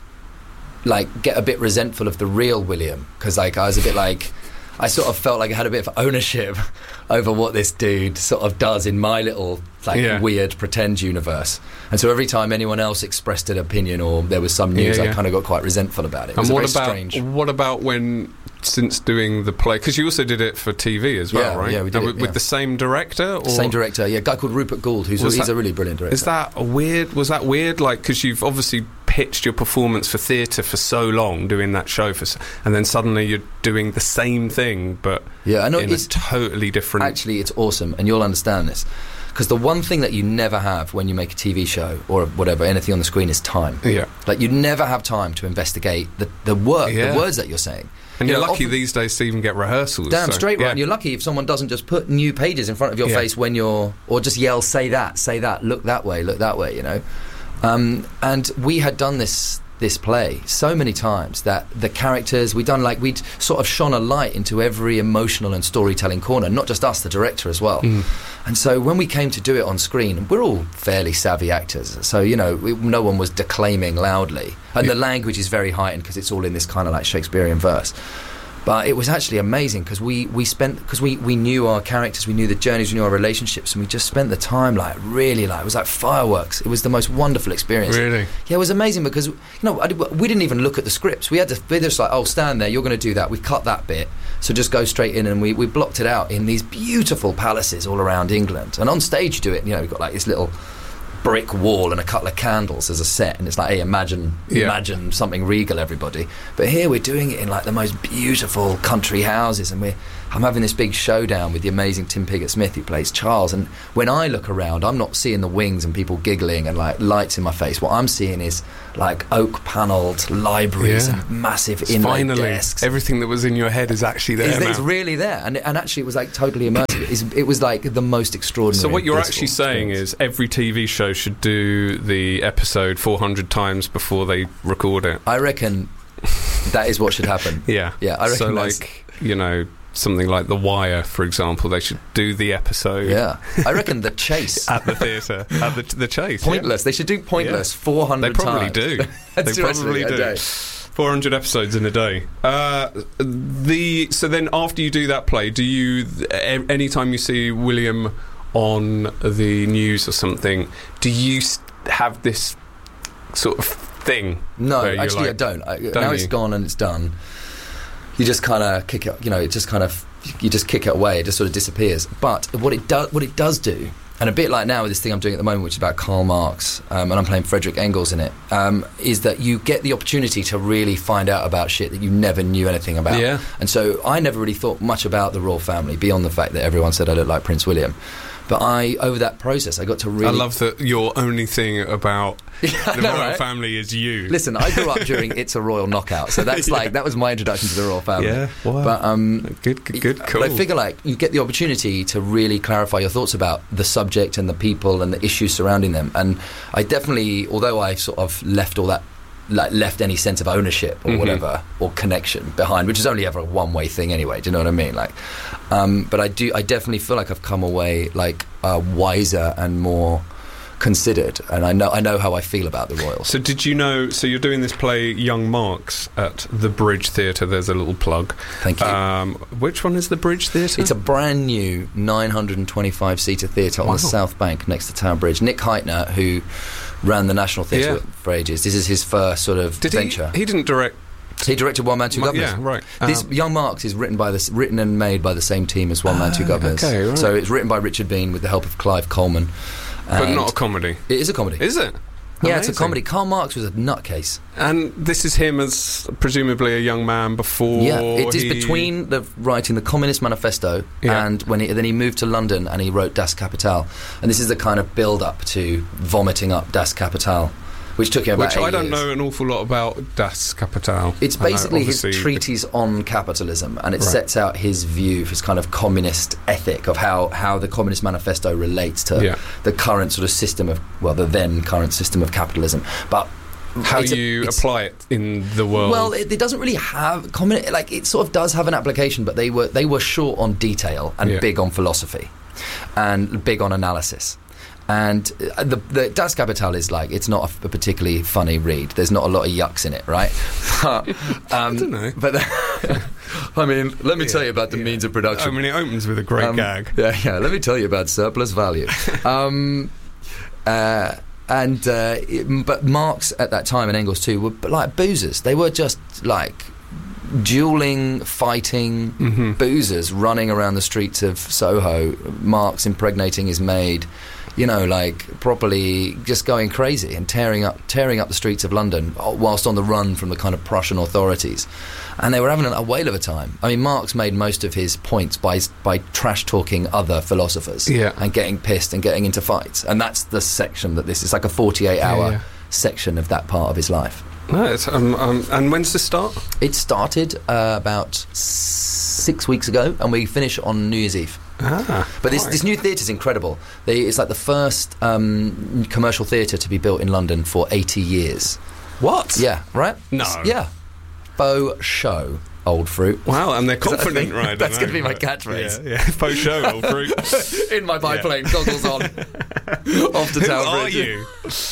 [SPEAKER 2] like get a bit resentful of the real William, because like I was a bit like I sort of felt like I had a bit of ownership over what this dude sort of does in my little like
[SPEAKER 1] Yeah.
[SPEAKER 2] weird pretend universe. And so every time anyone else expressed an opinion or there was some news,
[SPEAKER 1] Yeah, yeah.
[SPEAKER 2] I kind of got quite resentful about it. It
[SPEAKER 1] and
[SPEAKER 2] was a
[SPEAKER 1] what
[SPEAKER 2] very
[SPEAKER 1] about
[SPEAKER 2] strange.
[SPEAKER 1] what about when, since doing the play, because you also did it for T V as well,
[SPEAKER 2] Yeah,
[SPEAKER 1] right?
[SPEAKER 2] yeah, we did
[SPEAKER 1] And
[SPEAKER 2] it,
[SPEAKER 1] with, with
[SPEAKER 2] yeah.
[SPEAKER 1] the same director, or
[SPEAKER 2] Same director, yeah, a guy called Rupert Gould, who's a,
[SPEAKER 1] Was
[SPEAKER 2] he's
[SPEAKER 1] that-
[SPEAKER 2] a really brilliant director.
[SPEAKER 1] Is that a weird? Was that weird? Like, because you've obviously pitched your performance for theatre for so long, doing that show for, s- and then suddenly you're doing the same thing, but
[SPEAKER 2] Yeah, I know
[SPEAKER 1] in a
[SPEAKER 2] it's
[SPEAKER 1] totally different.
[SPEAKER 2] actually it's awesome, and you'll understand this. Because the one thing that you never have when you make a T V show or whatever, anything on the screen, is time.
[SPEAKER 1] yeah,
[SPEAKER 2] Like you never have time to investigate the, the work,
[SPEAKER 1] Yeah.
[SPEAKER 2] the words that you're saying.
[SPEAKER 1] and
[SPEAKER 2] You
[SPEAKER 1] you're
[SPEAKER 2] know,
[SPEAKER 1] lucky
[SPEAKER 2] often-
[SPEAKER 1] these days to even get rehearsals.
[SPEAKER 2] Damn
[SPEAKER 1] so,
[SPEAKER 2] straight right.
[SPEAKER 1] yeah.
[SPEAKER 2] And you're lucky if someone doesn't just put new pages in front of your
[SPEAKER 1] Yeah.
[SPEAKER 2] face when you're, or just yell, say that, say that, look that way, look that way, you know. Um, and we had done this this play so many times that the characters we done like we'd sort of shone a light into every emotional and storytelling corner, not just us, the director as well.
[SPEAKER 1] Mm.
[SPEAKER 2] And so when we came to do it on screen, we're all fairly savvy actors, so you know we, no one was declaiming loudly, and
[SPEAKER 1] Yeah.
[SPEAKER 2] the language is very heightened because it's all in this kind of like Shakespearean verse. But it was actually amazing because we, we spent because we, we knew our characters, we knew the journeys, we knew our relationships, and we just spent the time like really like it was like fireworks. It was the most wonderful experience.
[SPEAKER 1] Really?
[SPEAKER 2] Yeah, it was amazing because you know I did, we didn't even look at the scripts. We had to we just like oh stand there, you're going to do that. We cut that bit, so just go straight in, and we, we blocked it out in these beautiful palaces all around England. And on stage you do it. You know, we've got like this little brick wall and a couple of candles as a set, and it's like, hey, imagine
[SPEAKER 1] Yeah.
[SPEAKER 2] imagine something regal, everybody. But here we're doing it in like the most beautiful country houses, and we're I'm having this big showdown with the amazing Tim Pigott-Smith who plays Charles. And when I look around, I'm not seeing the wings and people giggling and like lights in my face. What I'm seeing is like oak panelled libraries
[SPEAKER 1] Yeah.
[SPEAKER 2] and massive
[SPEAKER 1] It's
[SPEAKER 2] inlaid
[SPEAKER 1] finally,
[SPEAKER 2] desks.
[SPEAKER 1] everything that was in your head is actually there
[SPEAKER 2] It's,
[SPEAKER 1] now.
[SPEAKER 2] it's really there, and, and actually it was like totally immersive. It's, it was like the most extraordinary.
[SPEAKER 1] So what you're
[SPEAKER 2] blissful
[SPEAKER 1] actually saying
[SPEAKER 2] experience.
[SPEAKER 1] is every T V show should do the episode four hundred times before they record it.
[SPEAKER 2] I reckon that is what should happen.
[SPEAKER 1] Yeah.
[SPEAKER 2] Yeah, I reckon
[SPEAKER 1] So
[SPEAKER 2] that's-
[SPEAKER 1] like, you know, something like The Wire, for example. They should do the episode.
[SPEAKER 2] Yeah, I reckon The Chase
[SPEAKER 1] at the theatre, at the, the Chase.
[SPEAKER 2] Pointless.
[SPEAKER 1] Yeah.
[SPEAKER 2] They should do Pointless
[SPEAKER 1] Yeah.
[SPEAKER 2] four hundred
[SPEAKER 1] They probably
[SPEAKER 2] times.
[SPEAKER 1] do. They probably do.
[SPEAKER 2] Day.
[SPEAKER 1] four hundred episodes in a day. Uh, the so then after you do that play, do you any time you see William on the news or something, do you have this sort of thing?
[SPEAKER 2] No,
[SPEAKER 1] where you're
[SPEAKER 2] actually,
[SPEAKER 1] like,
[SPEAKER 2] I don't. I,
[SPEAKER 1] don't
[SPEAKER 2] now
[SPEAKER 1] you?
[SPEAKER 2] it's gone and it's done. You just kind of kick it. You know, it just kind of you just kick it away. It just sort of disappears. But what it does, what it does do. And a bit like now with this thing I'm doing at the moment, which is about Karl Marx, um, and I'm playing Frederick Engels in it, um, is that you get the opportunity to really find out about shit that you never knew anything about.
[SPEAKER 1] Yeah.
[SPEAKER 2] And so I never really thought much about the royal family, beyond the fact that everyone said I looked like Prince William. But I, over that process, I got to really...
[SPEAKER 1] I love that your only thing about
[SPEAKER 2] Yeah,
[SPEAKER 1] the
[SPEAKER 2] know,
[SPEAKER 1] royal
[SPEAKER 2] right?
[SPEAKER 1] family is you.
[SPEAKER 2] Listen, I grew up during It's a Royal Knockout, so that's
[SPEAKER 1] Yeah.
[SPEAKER 2] like, that was my introduction to the royal family.
[SPEAKER 1] Yeah, wow.
[SPEAKER 2] But, um...
[SPEAKER 1] Good, good, good, cool.
[SPEAKER 2] But I figure, like, you get the opportunity to really clarify your thoughts about the subject and the people and the issues surrounding them. And I definitely, although I sort of left all that, like, left any sense of ownership or
[SPEAKER 1] Mhm.
[SPEAKER 2] whatever, or connection behind, which is only ever a one-way thing anyway, do you know what I mean? Like, um, but I do, I definitely feel like I've come away, like, uh, wiser and more considered, and I know I know how I feel about the royals.
[SPEAKER 1] So did you know, so you're doing this play Young Marx at the Bridge Theatre, there's a little plug.
[SPEAKER 2] Thank you.
[SPEAKER 1] Um, which one is the Bridge Theatre?
[SPEAKER 2] It's a brand new nine hundred twenty-five seater theatre on
[SPEAKER 1] Wow.
[SPEAKER 2] the South Bank next to Tower Bridge. Nick Heitner, who ran the National Theatre
[SPEAKER 1] Yeah.
[SPEAKER 2] for ages, this is his first sort of
[SPEAKER 1] Did
[SPEAKER 2] venture.
[SPEAKER 1] he, he didn't direct...
[SPEAKER 2] He directed One Man, Two
[SPEAKER 1] Ma-
[SPEAKER 2] Governors.
[SPEAKER 1] Yeah, right.
[SPEAKER 2] This
[SPEAKER 1] Um,
[SPEAKER 2] Young Marx is written by this, written and made by the same team as One Man, Two
[SPEAKER 1] Ah,
[SPEAKER 2] Governors.
[SPEAKER 1] okay, right.
[SPEAKER 2] So it's written by Richard Bean with the help of Clive Coleman.
[SPEAKER 1] but
[SPEAKER 2] And
[SPEAKER 1] not a comedy.
[SPEAKER 2] it is a comedy.
[SPEAKER 1] Is it?
[SPEAKER 2] Yeah, it's a
[SPEAKER 1] Amazing.
[SPEAKER 2] comedy. Karl Marx was a nutcase.
[SPEAKER 1] And this is him as presumably a young man before.
[SPEAKER 2] Yeah, it is
[SPEAKER 1] he-
[SPEAKER 2] between the writing the Communist Manifesto
[SPEAKER 1] Yeah.
[SPEAKER 2] and when he, then he moved to London and he wrote Das Kapital, and this is the kind of build up to vomiting up Das Kapital, which took him about
[SPEAKER 1] Which
[SPEAKER 2] eight
[SPEAKER 1] I don't
[SPEAKER 2] years.
[SPEAKER 1] know an awful lot about Das Kapital.
[SPEAKER 2] It's
[SPEAKER 1] I know,
[SPEAKER 2] basically his
[SPEAKER 1] obviously-
[SPEAKER 2] treatise on capitalism, and it
[SPEAKER 1] Right.
[SPEAKER 2] sets out his view, his kind of communist ethic of how, how the Communist Manifesto relates to
[SPEAKER 1] Yeah.
[SPEAKER 2] the current sort of system of, well, the then current system of capitalism. But
[SPEAKER 1] How
[SPEAKER 2] it's a-
[SPEAKER 1] you
[SPEAKER 2] it's-
[SPEAKER 1] apply it in the world.
[SPEAKER 2] Well, it, it doesn't really have communi- like it sort of does have an application, but they were they were short on detail and
[SPEAKER 1] Yeah.
[SPEAKER 2] big on philosophy and big on analysis. And uh, the, the Das Kapital is like, it's not a, a particularly funny read. There's not a lot of yucks in it, right? But, um,
[SPEAKER 1] I don't know.
[SPEAKER 2] But I mean, let me
[SPEAKER 1] Yeah,
[SPEAKER 2] tell you about the
[SPEAKER 1] yeah.
[SPEAKER 2] means of production.
[SPEAKER 1] I mean, it opens with a great
[SPEAKER 2] Um,
[SPEAKER 1] gag.
[SPEAKER 2] Yeah, yeah. Let me tell you about surplus value. um, uh, and uh, it, but Marx at that time and Engels too were like boozers. They were just like dueling, fighting
[SPEAKER 1] Mhm.
[SPEAKER 2] boozers running around the streets of Soho. Marx impregnating his maid. You know, like properly just going crazy and tearing up, tearing up the streets of London whilst on the run from the kind of Prussian authorities, and they were having a whale of a time. I mean, Marx made most of his points by by trash talking other philosophers,
[SPEAKER 1] Yeah.
[SPEAKER 2] and getting pissed and getting into fights, and that's the section that this is like a forty-eight hour
[SPEAKER 1] Yeah, yeah.
[SPEAKER 2] section of that part of his life.
[SPEAKER 1] No, it's, um, um, and when's this start?
[SPEAKER 2] It started uh, about six weeks ago, and we finish on New Year's Eve.
[SPEAKER 1] Ah,
[SPEAKER 2] But this,
[SPEAKER 1] right.
[SPEAKER 2] this new theatre is incredible. They, it's like the first um, commercial theatre to be built in London for eighty years.
[SPEAKER 1] What?
[SPEAKER 2] Yeah, right?
[SPEAKER 1] No.
[SPEAKER 2] S- Yeah. Faux show, old fruit.
[SPEAKER 1] Wow, and they're
[SPEAKER 2] that a
[SPEAKER 1] confident,
[SPEAKER 2] thing?
[SPEAKER 1] right? I
[SPEAKER 2] That's
[SPEAKER 1] don't
[SPEAKER 2] gonna be
[SPEAKER 1] know,
[SPEAKER 2] my
[SPEAKER 1] but-
[SPEAKER 2] catchphrase.
[SPEAKER 1] Yeah, yeah. Faux show, old fruit.
[SPEAKER 2] In my biplane,
[SPEAKER 1] Yeah.
[SPEAKER 2] goggles on. Off to
[SPEAKER 1] Who
[SPEAKER 2] Tower
[SPEAKER 1] are
[SPEAKER 2] Bridge.
[SPEAKER 1] you?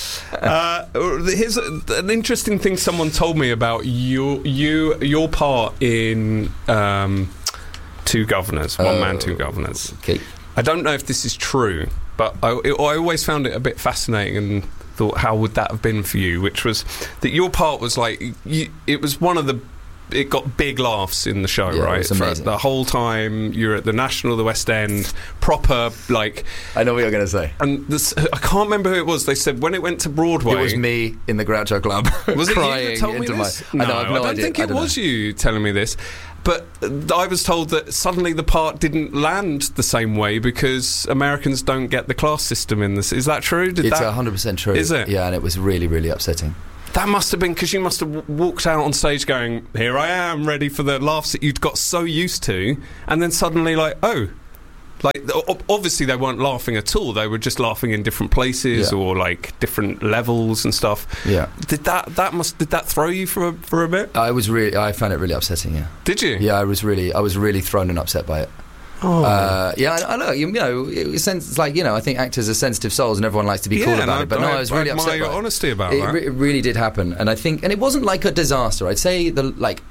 [SPEAKER 1] uh, here's a, an interesting thing someone told me about you. You, your part in um, Two Governors, One Man,
[SPEAKER 2] Oh.
[SPEAKER 1] Two Governors.
[SPEAKER 2] Okay.
[SPEAKER 1] I don't know if this is true, but I, I always found it a bit fascinating and thought, how would that have been for you? Which was that your part was like, you, it was one of the, it got big laughs in the show,
[SPEAKER 2] Yeah, it
[SPEAKER 1] right?
[SPEAKER 2] was
[SPEAKER 1] For
[SPEAKER 2] amazing.
[SPEAKER 1] the whole time you're at the National, the West End, proper, like,
[SPEAKER 2] I know what you're going to say.
[SPEAKER 1] and this, I can't remember who it was. They said when it went to Broadway,
[SPEAKER 2] It was me in the Groucho Club.
[SPEAKER 1] was it
[SPEAKER 2] crying
[SPEAKER 1] you that told me
[SPEAKER 2] into
[SPEAKER 1] this?
[SPEAKER 2] my.
[SPEAKER 1] No,
[SPEAKER 2] I, know, I've no
[SPEAKER 1] don't
[SPEAKER 2] idea.
[SPEAKER 1] think
[SPEAKER 2] I
[SPEAKER 1] it
[SPEAKER 2] don't
[SPEAKER 1] was
[SPEAKER 2] know.
[SPEAKER 1] you telling me this. But uh, I was told that suddenly the part didn't land the same way because Americans don't get the class system in this. Is that true? Did
[SPEAKER 2] It's
[SPEAKER 1] that
[SPEAKER 2] one hundred percent true.
[SPEAKER 1] Is it?
[SPEAKER 2] Yeah, and it was really, really upsetting.
[SPEAKER 1] that must have been because you must have w- walked out on stage going, "Here I am, ready for the laughs that you'd got so used to," and then suddenly like, "Oh, Like, obviously they weren't laughing at all. They were just laughing in different places
[SPEAKER 2] yeah.
[SPEAKER 1] or like different levels and stuff.
[SPEAKER 2] Yeah.
[SPEAKER 1] Did that that must did that throw you for a, for a bit?
[SPEAKER 2] I was really I found it really upsetting. Yeah.
[SPEAKER 1] Did you?
[SPEAKER 2] Yeah, I was really I was really thrown and upset by it.
[SPEAKER 1] Oh.
[SPEAKER 2] Uh, yeah, I, I know. You, you know, it's sense, like you know, I think actors are sensitive souls, and everyone likes to be
[SPEAKER 1] yeah,
[SPEAKER 2] cool about
[SPEAKER 1] I,
[SPEAKER 2] it. But no,
[SPEAKER 1] I,
[SPEAKER 2] I was really
[SPEAKER 1] I
[SPEAKER 2] upset.
[SPEAKER 1] your
[SPEAKER 2] by
[SPEAKER 1] honesty about
[SPEAKER 2] it.
[SPEAKER 1] that.
[SPEAKER 2] It, re- it really did happen, and I think, and it wasn't like a disaster. I'd say the like.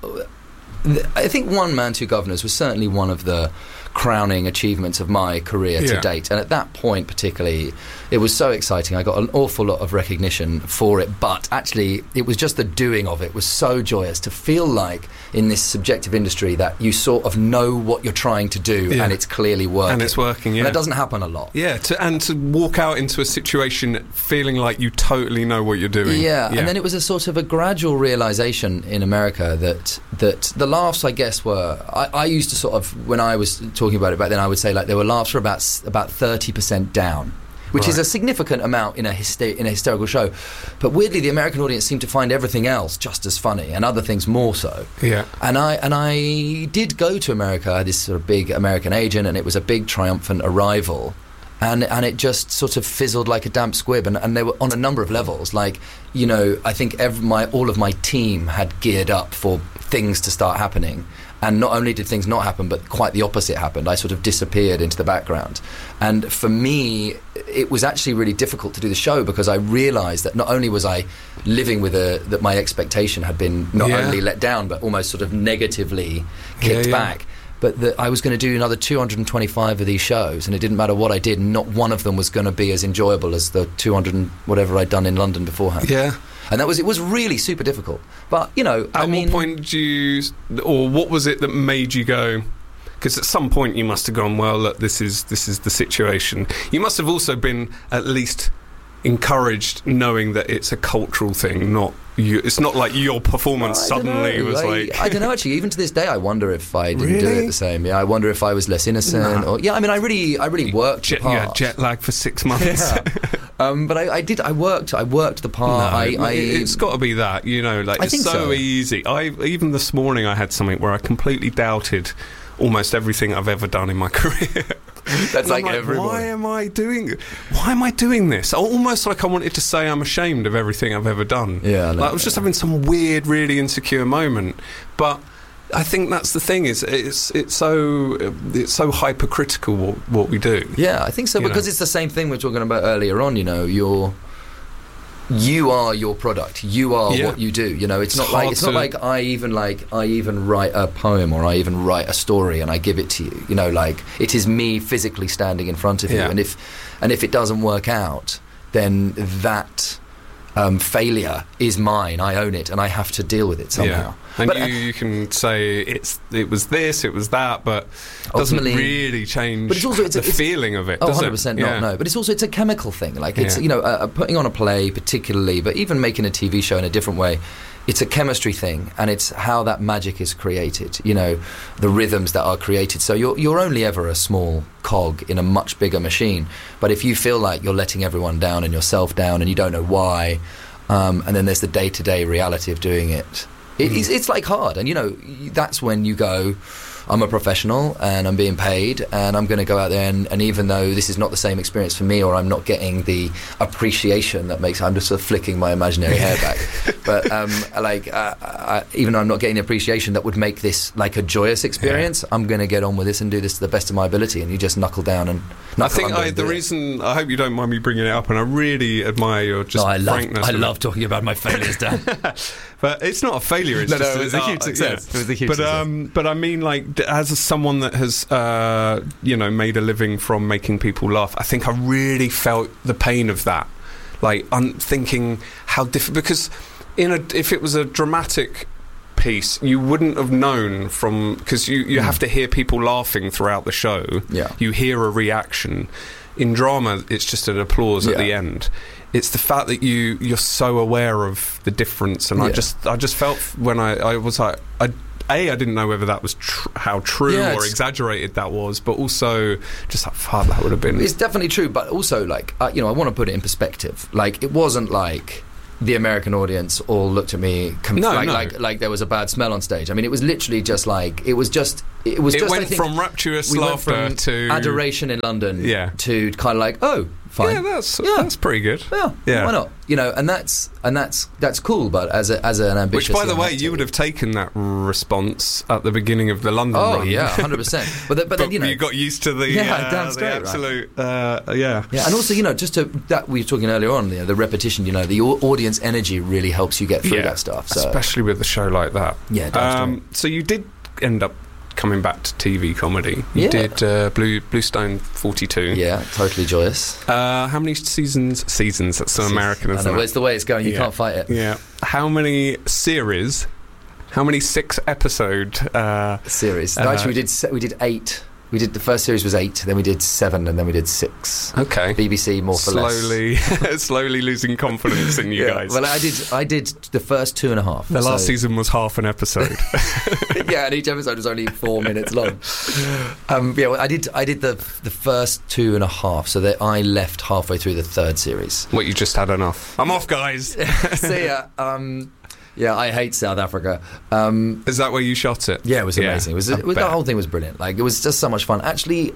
[SPEAKER 2] I think One Man, Two Governors was certainly one of the crowning achievements of my career
[SPEAKER 1] yeah.
[SPEAKER 2] to date, and at that point particularly it was so exciting. I got an awful lot of recognition for it, but actually it was just the doing of it was so joyous to feel like in this subjective industry that you sort of know what you're trying to do
[SPEAKER 1] yeah.
[SPEAKER 2] and it's clearly working.
[SPEAKER 1] And it's working, yeah.
[SPEAKER 2] And that doesn't happen a lot.
[SPEAKER 1] Yeah, to, and to walk out into a situation feeling like you totally know what you're doing.
[SPEAKER 2] Yeah,
[SPEAKER 1] yeah.
[SPEAKER 2] and then it was a sort of a gradual realisation in America that that the laughs, I guess, were... I, I used to sort of, when I was talking about it back then, I would say like there were laughs for about about thirty percent down, which
[SPEAKER 1] right.
[SPEAKER 2] is a significant amount in a, hyster- in a hysterical show. But weirdly, the American audience seemed to find everything else just as funny, and other things more so.
[SPEAKER 1] Yeah.
[SPEAKER 2] And I and I did go to America. I had this sort of big American agent, and it was a big triumphant arrival. And and it just sort of fizzled like a damp squib, and, and they were on a number of levels. Like, you know, I think every, my all of my team had geared up for things to start happening. And not only did things not happen, but quite the opposite happened. I sort of disappeared into the background. And for me, it was actually really difficult to do the show because I realised that not only was I living with a... that my expectation had been not
[SPEAKER 1] yeah.
[SPEAKER 2] only let down, but almost sort of negatively kicked
[SPEAKER 1] yeah, yeah.
[SPEAKER 2] back. But that I was going to do another two hundred twenty-five of these shows, and it didn't matter what I did, not one of them was going to be as enjoyable as the two hundred and whatever I'd done in London beforehand.
[SPEAKER 1] Yeah.
[SPEAKER 2] And that was, it was really super difficult. But, you know,
[SPEAKER 1] At
[SPEAKER 2] I mean...
[SPEAKER 1] what point did you... Or what was it that made you go... Because at some point you must have gone, well, look, this is this is the situation. You must have also been at least encouraged knowing that it's a cultural thing, not... You, it's not like your performance suddenly
[SPEAKER 2] know.
[SPEAKER 1] was
[SPEAKER 2] I,
[SPEAKER 1] like...
[SPEAKER 2] I don't know, actually. Even to this day, I wonder if I didn't
[SPEAKER 1] Really?
[SPEAKER 2] do it the same. Yeah, I wonder if I was less innocent.
[SPEAKER 1] Nah.
[SPEAKER 2] Or yeah, I mean, I really, I really worked
[SPEAKER 1] jet,
[SPEAKER 2] the
[SPEAKER 1] you
[SPEAKER 2] part.
[SPEAKER 1] had jet lag for six months.
[SPEAKER 2] Yeah. um, but I, I did. I worked. I worked the part.
[SPEAKER 1] No,
[SPEAKER 2] I, I,
[SPEAKER 1] it's got to be that, you know. Like
[SPEAKER 2] I
[SPEAKER 1] it's
[SPEAKER 2] think
[SPEAKER 1] so,
[SPEAKER 2] so.
[SPEAKER 1] easy. I even this morning I had something where I completely doubted almost everything I've ever done in my career.
[SPEAKER 2] That's like,
[SPEAKER 1] like
[SPEAKER 2] everyone.
[SPEAKER 1] why am I doing? Why am I doing this? Almost like I wanted to say I'm ashamed of everything I've ever done.
[SPEAKER 2] Yeah, I know.
[SPEAKER 1] Like I was just having some weird, really insecure moment. But I think that's the thing. Is it's it's so it's so hypercritical what, what we do.
[SPEAKER 2] Yeah, I think so,
[SPEAKER 1] You
[SPEAKER 2] because
[SPEAKER 1] know.
[SPEAKER 2] it's the same thing we were talking about earlier on. You know, you're you are your product. You are
[SPEAKER 1] Yeah.
[SPEAKER 2] what you do. You know, it's,
[SPEAKER 1] It's
[SPEAKER 2] not like
[SPEAKER 1] hard
[SPEAKER 2] it's not
[SPEAKER 1] to-
[SPEAKER 2] like I even like I even write a poem or I even write a story and I give it to you. You know, like it is me physically standing in front of you.
[SPEAKER 1] Yeah.
[SPEAKER 2] And if and if it doesn't work out, then that um, failure is mine. I own it, and I have to deal with it somehow.
[SPEAKER 1] Yeah. And
[SPEAKER 2] But,
[SPEAKER 1] you,
[SPEAKER 2] uh,
[SPEAKER 1] you can say it's it was this, it was that, but it doesn't
[SPEAKER 2] Ultimately-
[SPEAKER 1] really change
[SPEAKER 2] But it's also- it's a-
[SPEAKER 1] the
[SPEAKER 2] it's-
[SPEAKER 1] feeling of it,
[SPEAKER 2] Oh,
[SPEAKER 1] does
[SPEAKER 2] one
[SPEAKER 1] it?
[SPEAKER 2] hundred percent
[SPEAKER 1] Yeah.
[SPEAKER 2] not, no. But it's also, it's a chemical thing. Like, it's,
[SPEAKER 1] Yeah.
[SPEAKER 2] you know, uh, putting on a play particularly, but even making a T V show in a different way, it's a chemistry thing, and it's how that magic is created, you know, the rhythms that are created. So you're, you're only ever a small cog in a much bigger machine. But if you feel like you're letting everyone down and yourself down and you don't know why, um, and then there's the day-to-day reality of doing it, It, it's, it's like hard, and you know that's when you go, I'm a professional and I'm being paid and I'm going to go out there and, and even though this is not the same experience for me or I'm not getting the appreciation that makes, I'm just sort of flicking my imaginary hair back, but um, like uh, I, even though I'm not getting the appreciation that would make this like a joyous experience, yeah. I'm going to get on with this and do this to the best of my ability, and you just knuckle down and knuckle
[SPEAKER 1] I think
[SPEAKER 2] under
[SPEAKER 1] I,
[SPEAKER 2] and
[SPEAKER 1] the
[SPEAKER 2] do it.
[SPEAKER 1] reason, I hope you don't mind me bringing it up, and I really admire your just
[SPEAKER 2] No, I love,
[SPEAKER 1] frankness.
[SPEAKER 2] I
[SPEAKER 1] with
[SPEAKER 2] love
[SPEAKER 1] it.
[SPEAKER 2] talking about my failures, Dan.
[SPEAKER 1] But it's not a failure. It's
[SPEAKER 2] No,
[SPEAKER 1] just
[SPEAKER 2] no, it was a huge
[SPEAKER 1] uh,
[SPEAKER 2] success.
[SPEAKER 1] yeah.
[SPEAKER 2] It was a huge
[SPEAKER 1] but,
[SPEAKER 2] success.
[SPEAKER 1] Um, but I mean, like, d- as a, someone that has, uh, you know, made a living from making people laugh, I think I really felt the pain of that. Like, I'm thinking how different, because in a, if it was a dramatic piece, you wouldn't have known from, because you, you mm. have to hear people laughing throughout the show.
[SPEAKER 2] Yeah.
[SPEAKER 1] You hear a reaction. In drama, it's just an applause
[SPEAKER 2] yeah.
[SPEAKER 1] at the end. It's the fact that you you're so aware of the difference, and yeah. I just I just felt when I, I was like I a I didn't know whether that was tr- how true
[SPEAKER 2] yeah,
[SPEAKER 1] or exaggerated that was, but also just like fuck, that would have been.
[SPEAKER 2] It's definitely true, but also like uh, you know I want to put it in perspective. Like it wasn't like the American audience all looked at me com-
[SPEAKER 1] no,
[SPEAKER 2] like,
[SPEAKER 1] no.
[SPEAKER 2] like like there was a bad smell on stage. I mean, it was literally just like it was just it was
[SPEAKER 1] it
[SPEAKER 2] just,
[SPEAKER 1] went
[SPEAKER 2] I think,
[SPEAKER 1] from rapturous
[SPEAKER 2] we went
[SPEAKER 1] laughter
[SPEAKER 2] from
[SPEAKER 1] to
[SPEAKER 2] adoration in London
[SPEAKER 1] Yeah.
[SPEAKER 2] to kind of like, oh, fine.
[SPEAKER 1] Yeah, that's
[SPEAKER 2] Yeah.
[SPEAKER 1] that's pretty good.
[SPEAKER 2] Yeah,
[SPEAKER 1] Yeah.
[SPEAKER 2] why not? You know, and that's and that's that's cool. But as a, as an ambitious,
[SPEAKER 1] Which, by the
[SPEAKER 2] young
[SPEAKER 1] way,
[SPEAKER 2] actor-
[SPEAKER 1] you would have taken that response at the beginning of the London
[SPEAKER 2] Oh
[SPEAKER 1] run.
[SPEAKER 2] yeah, hundred percent. But the, but,
[SPEAKER 1] But
[SPEAKER 2] then, you know,
[SPEAKER 1] you got used to the,
[SPEAKER 2] Yeah,
[SPEAKER 1] uh,
[SPEAKER 2] damn
[SPEAKER 1] the
[SPEAKER 2] straight, right.
[SPEAKER 1] absolute, uh, yeah.
[SPEAKER 2] yeah, and also, you know, just to that we were talking earlier on, you know, the repetition. You know, the au- audience energy really helps you get through
[SPEAKER 1] Yeah,
[SPEAKER 2] that stuff. So
[SPEAKER 1] especially with a show like that.
[SPEAKER 2] yeah, damn
[SPEAKER 1] Um, so you did end up coming back to T V comedy. You
[SPEAKER 2] Yeah.
[SPEAKER 1] did uh, Blue Bluestone forty-two.
[SPEAKER 2] straight. yeah, totally joyous.
[SPEAKER 1] Uh, how many seasons? Seasons. That's so American,
[SPEAKER 2] I
[SPEAKER 1] isn't
[SPEAKER 2] know,
[SPEAKER 1] it?
[SPEAKER 2] it's the way it's going. You
[SPEAKER 1] Yeah.
[SPEAKER 2] can't fight it.
[SPEAKER 1] Yeah. How many series? How many six episode? Uh,
[SPEAKER 2] Series. No,
[SPEAKER 1] Uh,
[SPEAKER 2] actually, we did se- we did eight. We did the first series was eight, then we did seven, and then we did six.
[SPEAKER 1] okay.
[SPEAKER 2] B B C more for less.
[SPEAKER 1] Slowly, slowly losing confidence in you
[SPEAKER 2] Yeah.
[SPEAKER 1] guys.
[SPEAKER 2] Well, I did. I did the first two and a half.
[SPEAKER 1] the last
[SPEAKER 2] so-
[SPEAKER 1] season was half an episode.
[SPEAKER 2] yeah, and each episode was only four minutes long. Um, yeah, well, I did. I did the the first two and a half, so that I left halfway through the third series.
[SPEAKER 1] What, you just had enough? I'm off, guys.
[SPEAKER 2] See ya. Um, yeah, I hate South Africa. Um,
[SPEAKER 1] Is that where you shot it?
[SPEAKER 2] Yeah, it was
[SPEAKER 1] Yeah,
[SPEAKER 2] amazing. It was,
[SPEAKER 1] I
[SPEAKER 2] it was the
[SPEAKER 1] bet.
[SPEAKER 2] whole thing was brilliant. Like, it was just so much fun. Actually,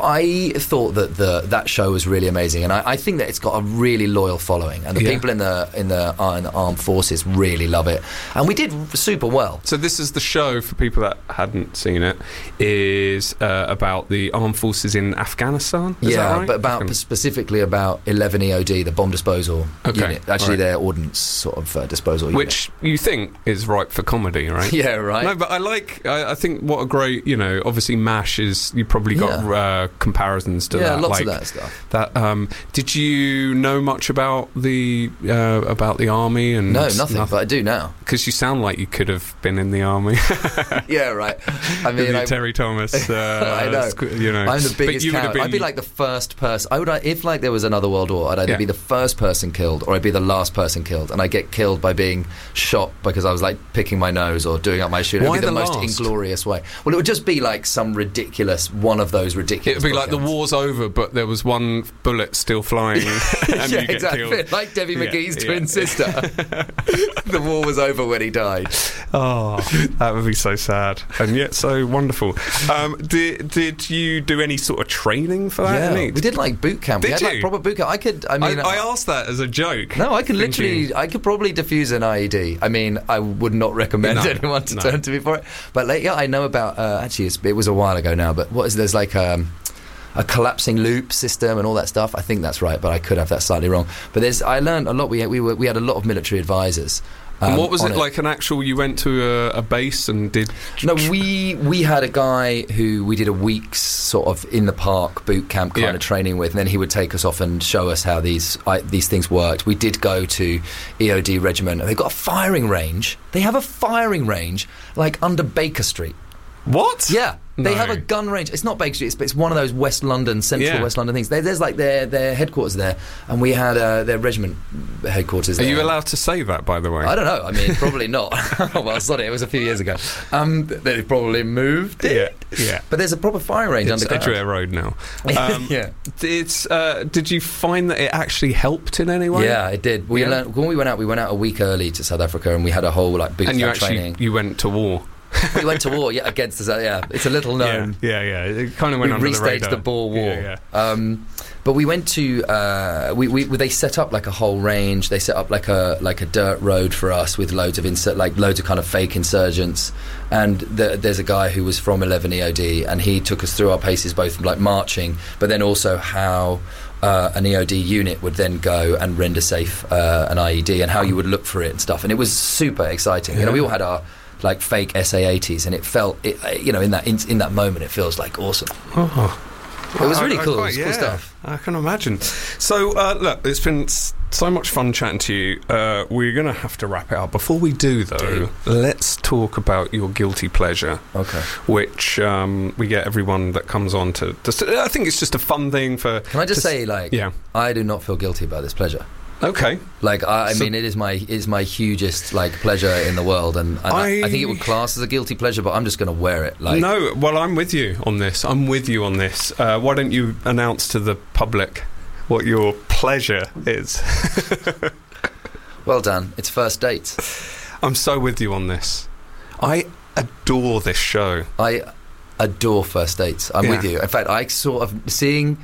[SPEAKER 2] I thought that the that show was really amazing, and I, I think that it's got a really loyal following, and the
[SPEAKER 1] Yeah.
[SPEAKER 2] people in the in the, uh, in the armed forces really love it, and we did super well.
[SPEAKER 1] So this is the show, for people that hadn't seen it, is uh, about the armed forces in Afghanistan. Is
[SPEAKER 2] yeah,
[SPEAKER 1] that right?
[SPEAKER 2] but about
[SPEAKER 1] Afghan-
[SPEAKER 2] specifically about eleven E O D, the bomb disposal
[SPEAKER 1] Okay,
[SPEAKER 2] unit. Actually,
[SPEAKER 1] right.
[SPEAKER 2] their ordnance sort of uh, disposal unit.
[SPEAKER 1] which you think is ripe for comedy, right?
[SPEAKER 2] yeah, right.
[SPEAKER 1] No, but I like. I, I think what a great, you know. Obviously, MASH is. You probably got uh, comparisons to
[SPEAKER 2] yeah,
[SPEAKER 1] that.
[SPEAKER 2] lots
[SPEAKER 1] like,
[SPEAKER 2] of that stuff.
[SPEAKER 1] That. Um, did you know much about the uh, about the army and
[SPEAKER 2] No, nothing, but I do now.
[SPEAKER 1] Because you sound like you could have been in the army.
[SPEAKER 2] yeah, right. I
[SPEAKER 1] With
[SPEAKER 2] mean,
[SPEAKER 1] your
[SPEAKER 2] I,
[SPEAKER 1] Terry Thomas. Uh,
[SPEAKER 2] I know.
[SPEAKER 1] squ- You know,
[SPEAKER 2] I'm the
[SPEAKER 1] But
[SPEAKER 2] biggest
[SPEAKER 1] you would have
[SPEAKER 2] coward. I'd be
[SPEAKER 1] been-
[SPEAKER 2] like the first person. I would, if like there was another world war, I'd either
[SPEAKER 1] Yeah.
[SPEAKER 2] be the first person killed or I'd be the last person killed, and I get killed by being shot because I was like picking my nose or doing up my shoe. It
[SPEAKER 1] Why
[SPEAKER 2] would be the,
[SPEAKER 1] the
[SPEAKER 2] most
[SPEAKER 1] last?
[SPEAKER 2] inglorious way. Well, it would just be like some ridiculous one of those ridiculous.
[SPEAKER 1] It'd be like the
[SPEAKER 2] bookends.
[SPEAKER 1] war's over, but there was one bullet still flying, and
[SPEAKER 2] yeah,
[SPEAKER 1] you get
[SPEAKER 2] exactly.
[SPEAKER 1] killed.
[SPEAKER 2] Like Debbie
[SPEAKER 1] Yeah,
[SPEAKER 2] McGee's
[SPEAKER 1] yeah.
[SPEAKER 2] twin sister. The war was over when he died.
[SPEAKER 1] Oh, that would be so sad, and yet so wonderful. Um, did did you do any sort of training for that?
[SPEAKER 2] Yeah,
[SPEAKER 1] Any?
[SPEAKER 2] we did like boot camp.
[SPEAKER 1] Did
[SPEAKER 2] we had
[SPEAKER 1] you?
[SPEAKER 2] like proper boot camp. I could. I
[SPEAKER 1] I,
[SPEAKER 2] mean,
[SPEAKER 1] I asked that as a joke.
[SPEAKER 2] No, I can
[SPEAKER 1] thinking-
[SPEAKER 2] literally, I could probably defuse an I E D. I mean, I would not recommend
[SPEAKER 1] No,
[SPEAKER 2] anyone to
[SPEAKER 1] no.
[SPEAKER 2] turn to me for it. But like, yeah, I know about. Uh, actually, it's, it was a while ago now. But what is there's like um, a collapsing loop system and all that stuff. I think that's right, but I could have that slightly wrong. But there's, I learned a lot. We had, we were, we had a lot of military advisors.
[SPEAKER 1] And
[SPEAKER 2] um,
[SPEAKER 1] what was
[SPEAKER 2] on
[SPEAKER 1] it like? An actual? You went to a, a base and did?
[SPEAKER 2] No, we we had a guy who we did a week's sort of in the park boot camp kind
[SPEAKER 1] Yeah.
[SPEAKER 2] of training with, and then he would take us off and show us how these I, these things worked. We did go to E O D Regiment. They've got a firing range. They have a firing range like under Baker Street.
[SPEAKER 1] What?
[SPEAKER 2] Yeah. They
[SPEAKER 1] No.
[SPEAKER 2] have a gun range. It's not Baker Street, it's, it's one of those West London, central
[SPEAKER 1] Yeah.
[SPEAKER 2] West London things. They, there's like their, their headquarters there, and we had uh, their regiment headquarters
[SPEAKER 1] Are
[SPEAKER 2] there.
[SPEAKER 1] you allowed to say that, by the way?
[SPEAKER 2] I don't know. I mean, probably not. Well, sorry, it was a few years ago. Um, they probably moved it.
[SPEAKER 1] Yeah, yeah.
[SPEAKER 2] But there's a proper firing range
[SPEAKER 1] It's
[SPEAKER 2] underground.
[SPEAKER 1] Edgware Road now. Um,
[SPEAKER 2] yeah.
[SPEAKER 1] It's. Uh, did you find that it actually helped in any way?
[SPEAKER 2] Yeah, it did. We
[SPEAKER 1] Yeah.
[SPEAKER 2] learned, when we went out, we went out a week early to South Africa, and we had a whole like boot
[SPEAKER 1] And you
[SPEAKER 2] camp
[SPEAKER 1] actually
[SPEAKER 2] training.
[SPEAKER 1] you went to war.
[SPEAKER 2] We went to war, yeah, against us. Yeah, it's a little known.
[SPEAKER 1] Yeah, yeah, yeah. It kind of went
[SPEAKER 2] We
[SPEAKER 1] under the
[SPEAKER 2] restaged
[SPEAKER 1] radar.
[SPEAKER 2] the Boer War.
[SPEAKER 1] Yeah, yeah.
[SPEAKER 2] Um, but we went to uh, we, we they set up like a whole range. They set up like a like a dirt road for us with loads of insur- like loads of kind of fake insurgents. And the, there's a guy who was from eleven E O D, and he took us through our paces, both like marching, but then also how. Uh, an E O D unit would then go and render safe uh, an I E D, and how you would look for it and stuff. And it was super exciting. You know, we all had our like fake S A eighties, and it felt, it, uh, you know, in that in, in that moment, it feels like awesome.
[SPEAKER 1] Oh.
[SPEAKER 2] It was really
[SPEAKER 1] I- I
[SPEAKER 2] cool.
[SPEAKER 1] quite-
[SPEAKER 2] It was cool
[SPEAKER 1] yeah,
[SPEAKER 2] stuff.
[SPEAKER 1] I can imagine. So, uh, look, it's been s- so much fun chatting to you. Uh, we're going to have to wrap it up. Before we do, though,
[SPEAKER 2] Do.
[SPEAKER 1] let's talk about your guilty pleasure,
[SPEAKER 2] Okay.
[SPEAKER 1] which um, we get everyone that comes on to, to. I think it's just a fun thing for.
[SPEAKER 2] Can I just
[SPEAKER 1] to s-
[SPEAKER 2] say, like,
[SPEAKER 1] Yeah.
[SPEAKER 2] I do not feel guilty about this pleasure.
[SPEAKER 1] Okay.
[SPEAKER 2] Like, I, I
[SPEAKER 1] So-
[SPEAKER 2] mean, it is my it is my hugest like pleasure in the world, and, and I,
[SPEAKER 1] I-
[SPEAKER 2] I think it would class as a guilty pleasure. But I'm just going to wear it. Like,
[SPEAKER 1] no, well, I'm with you on this. I'm with you on this. Uh, why don't you announce to the public what your pleasure is?
[SPEAKER 2] well done. It's first dates.
[SPEAKER 1] I'm so with you on this. I adore this show.
[SPEAKER 2] I adore First Dates. I'm
[SPEAKER 1] Yeah.
[SPEAKER 2] with you. In fact, I sort of seeing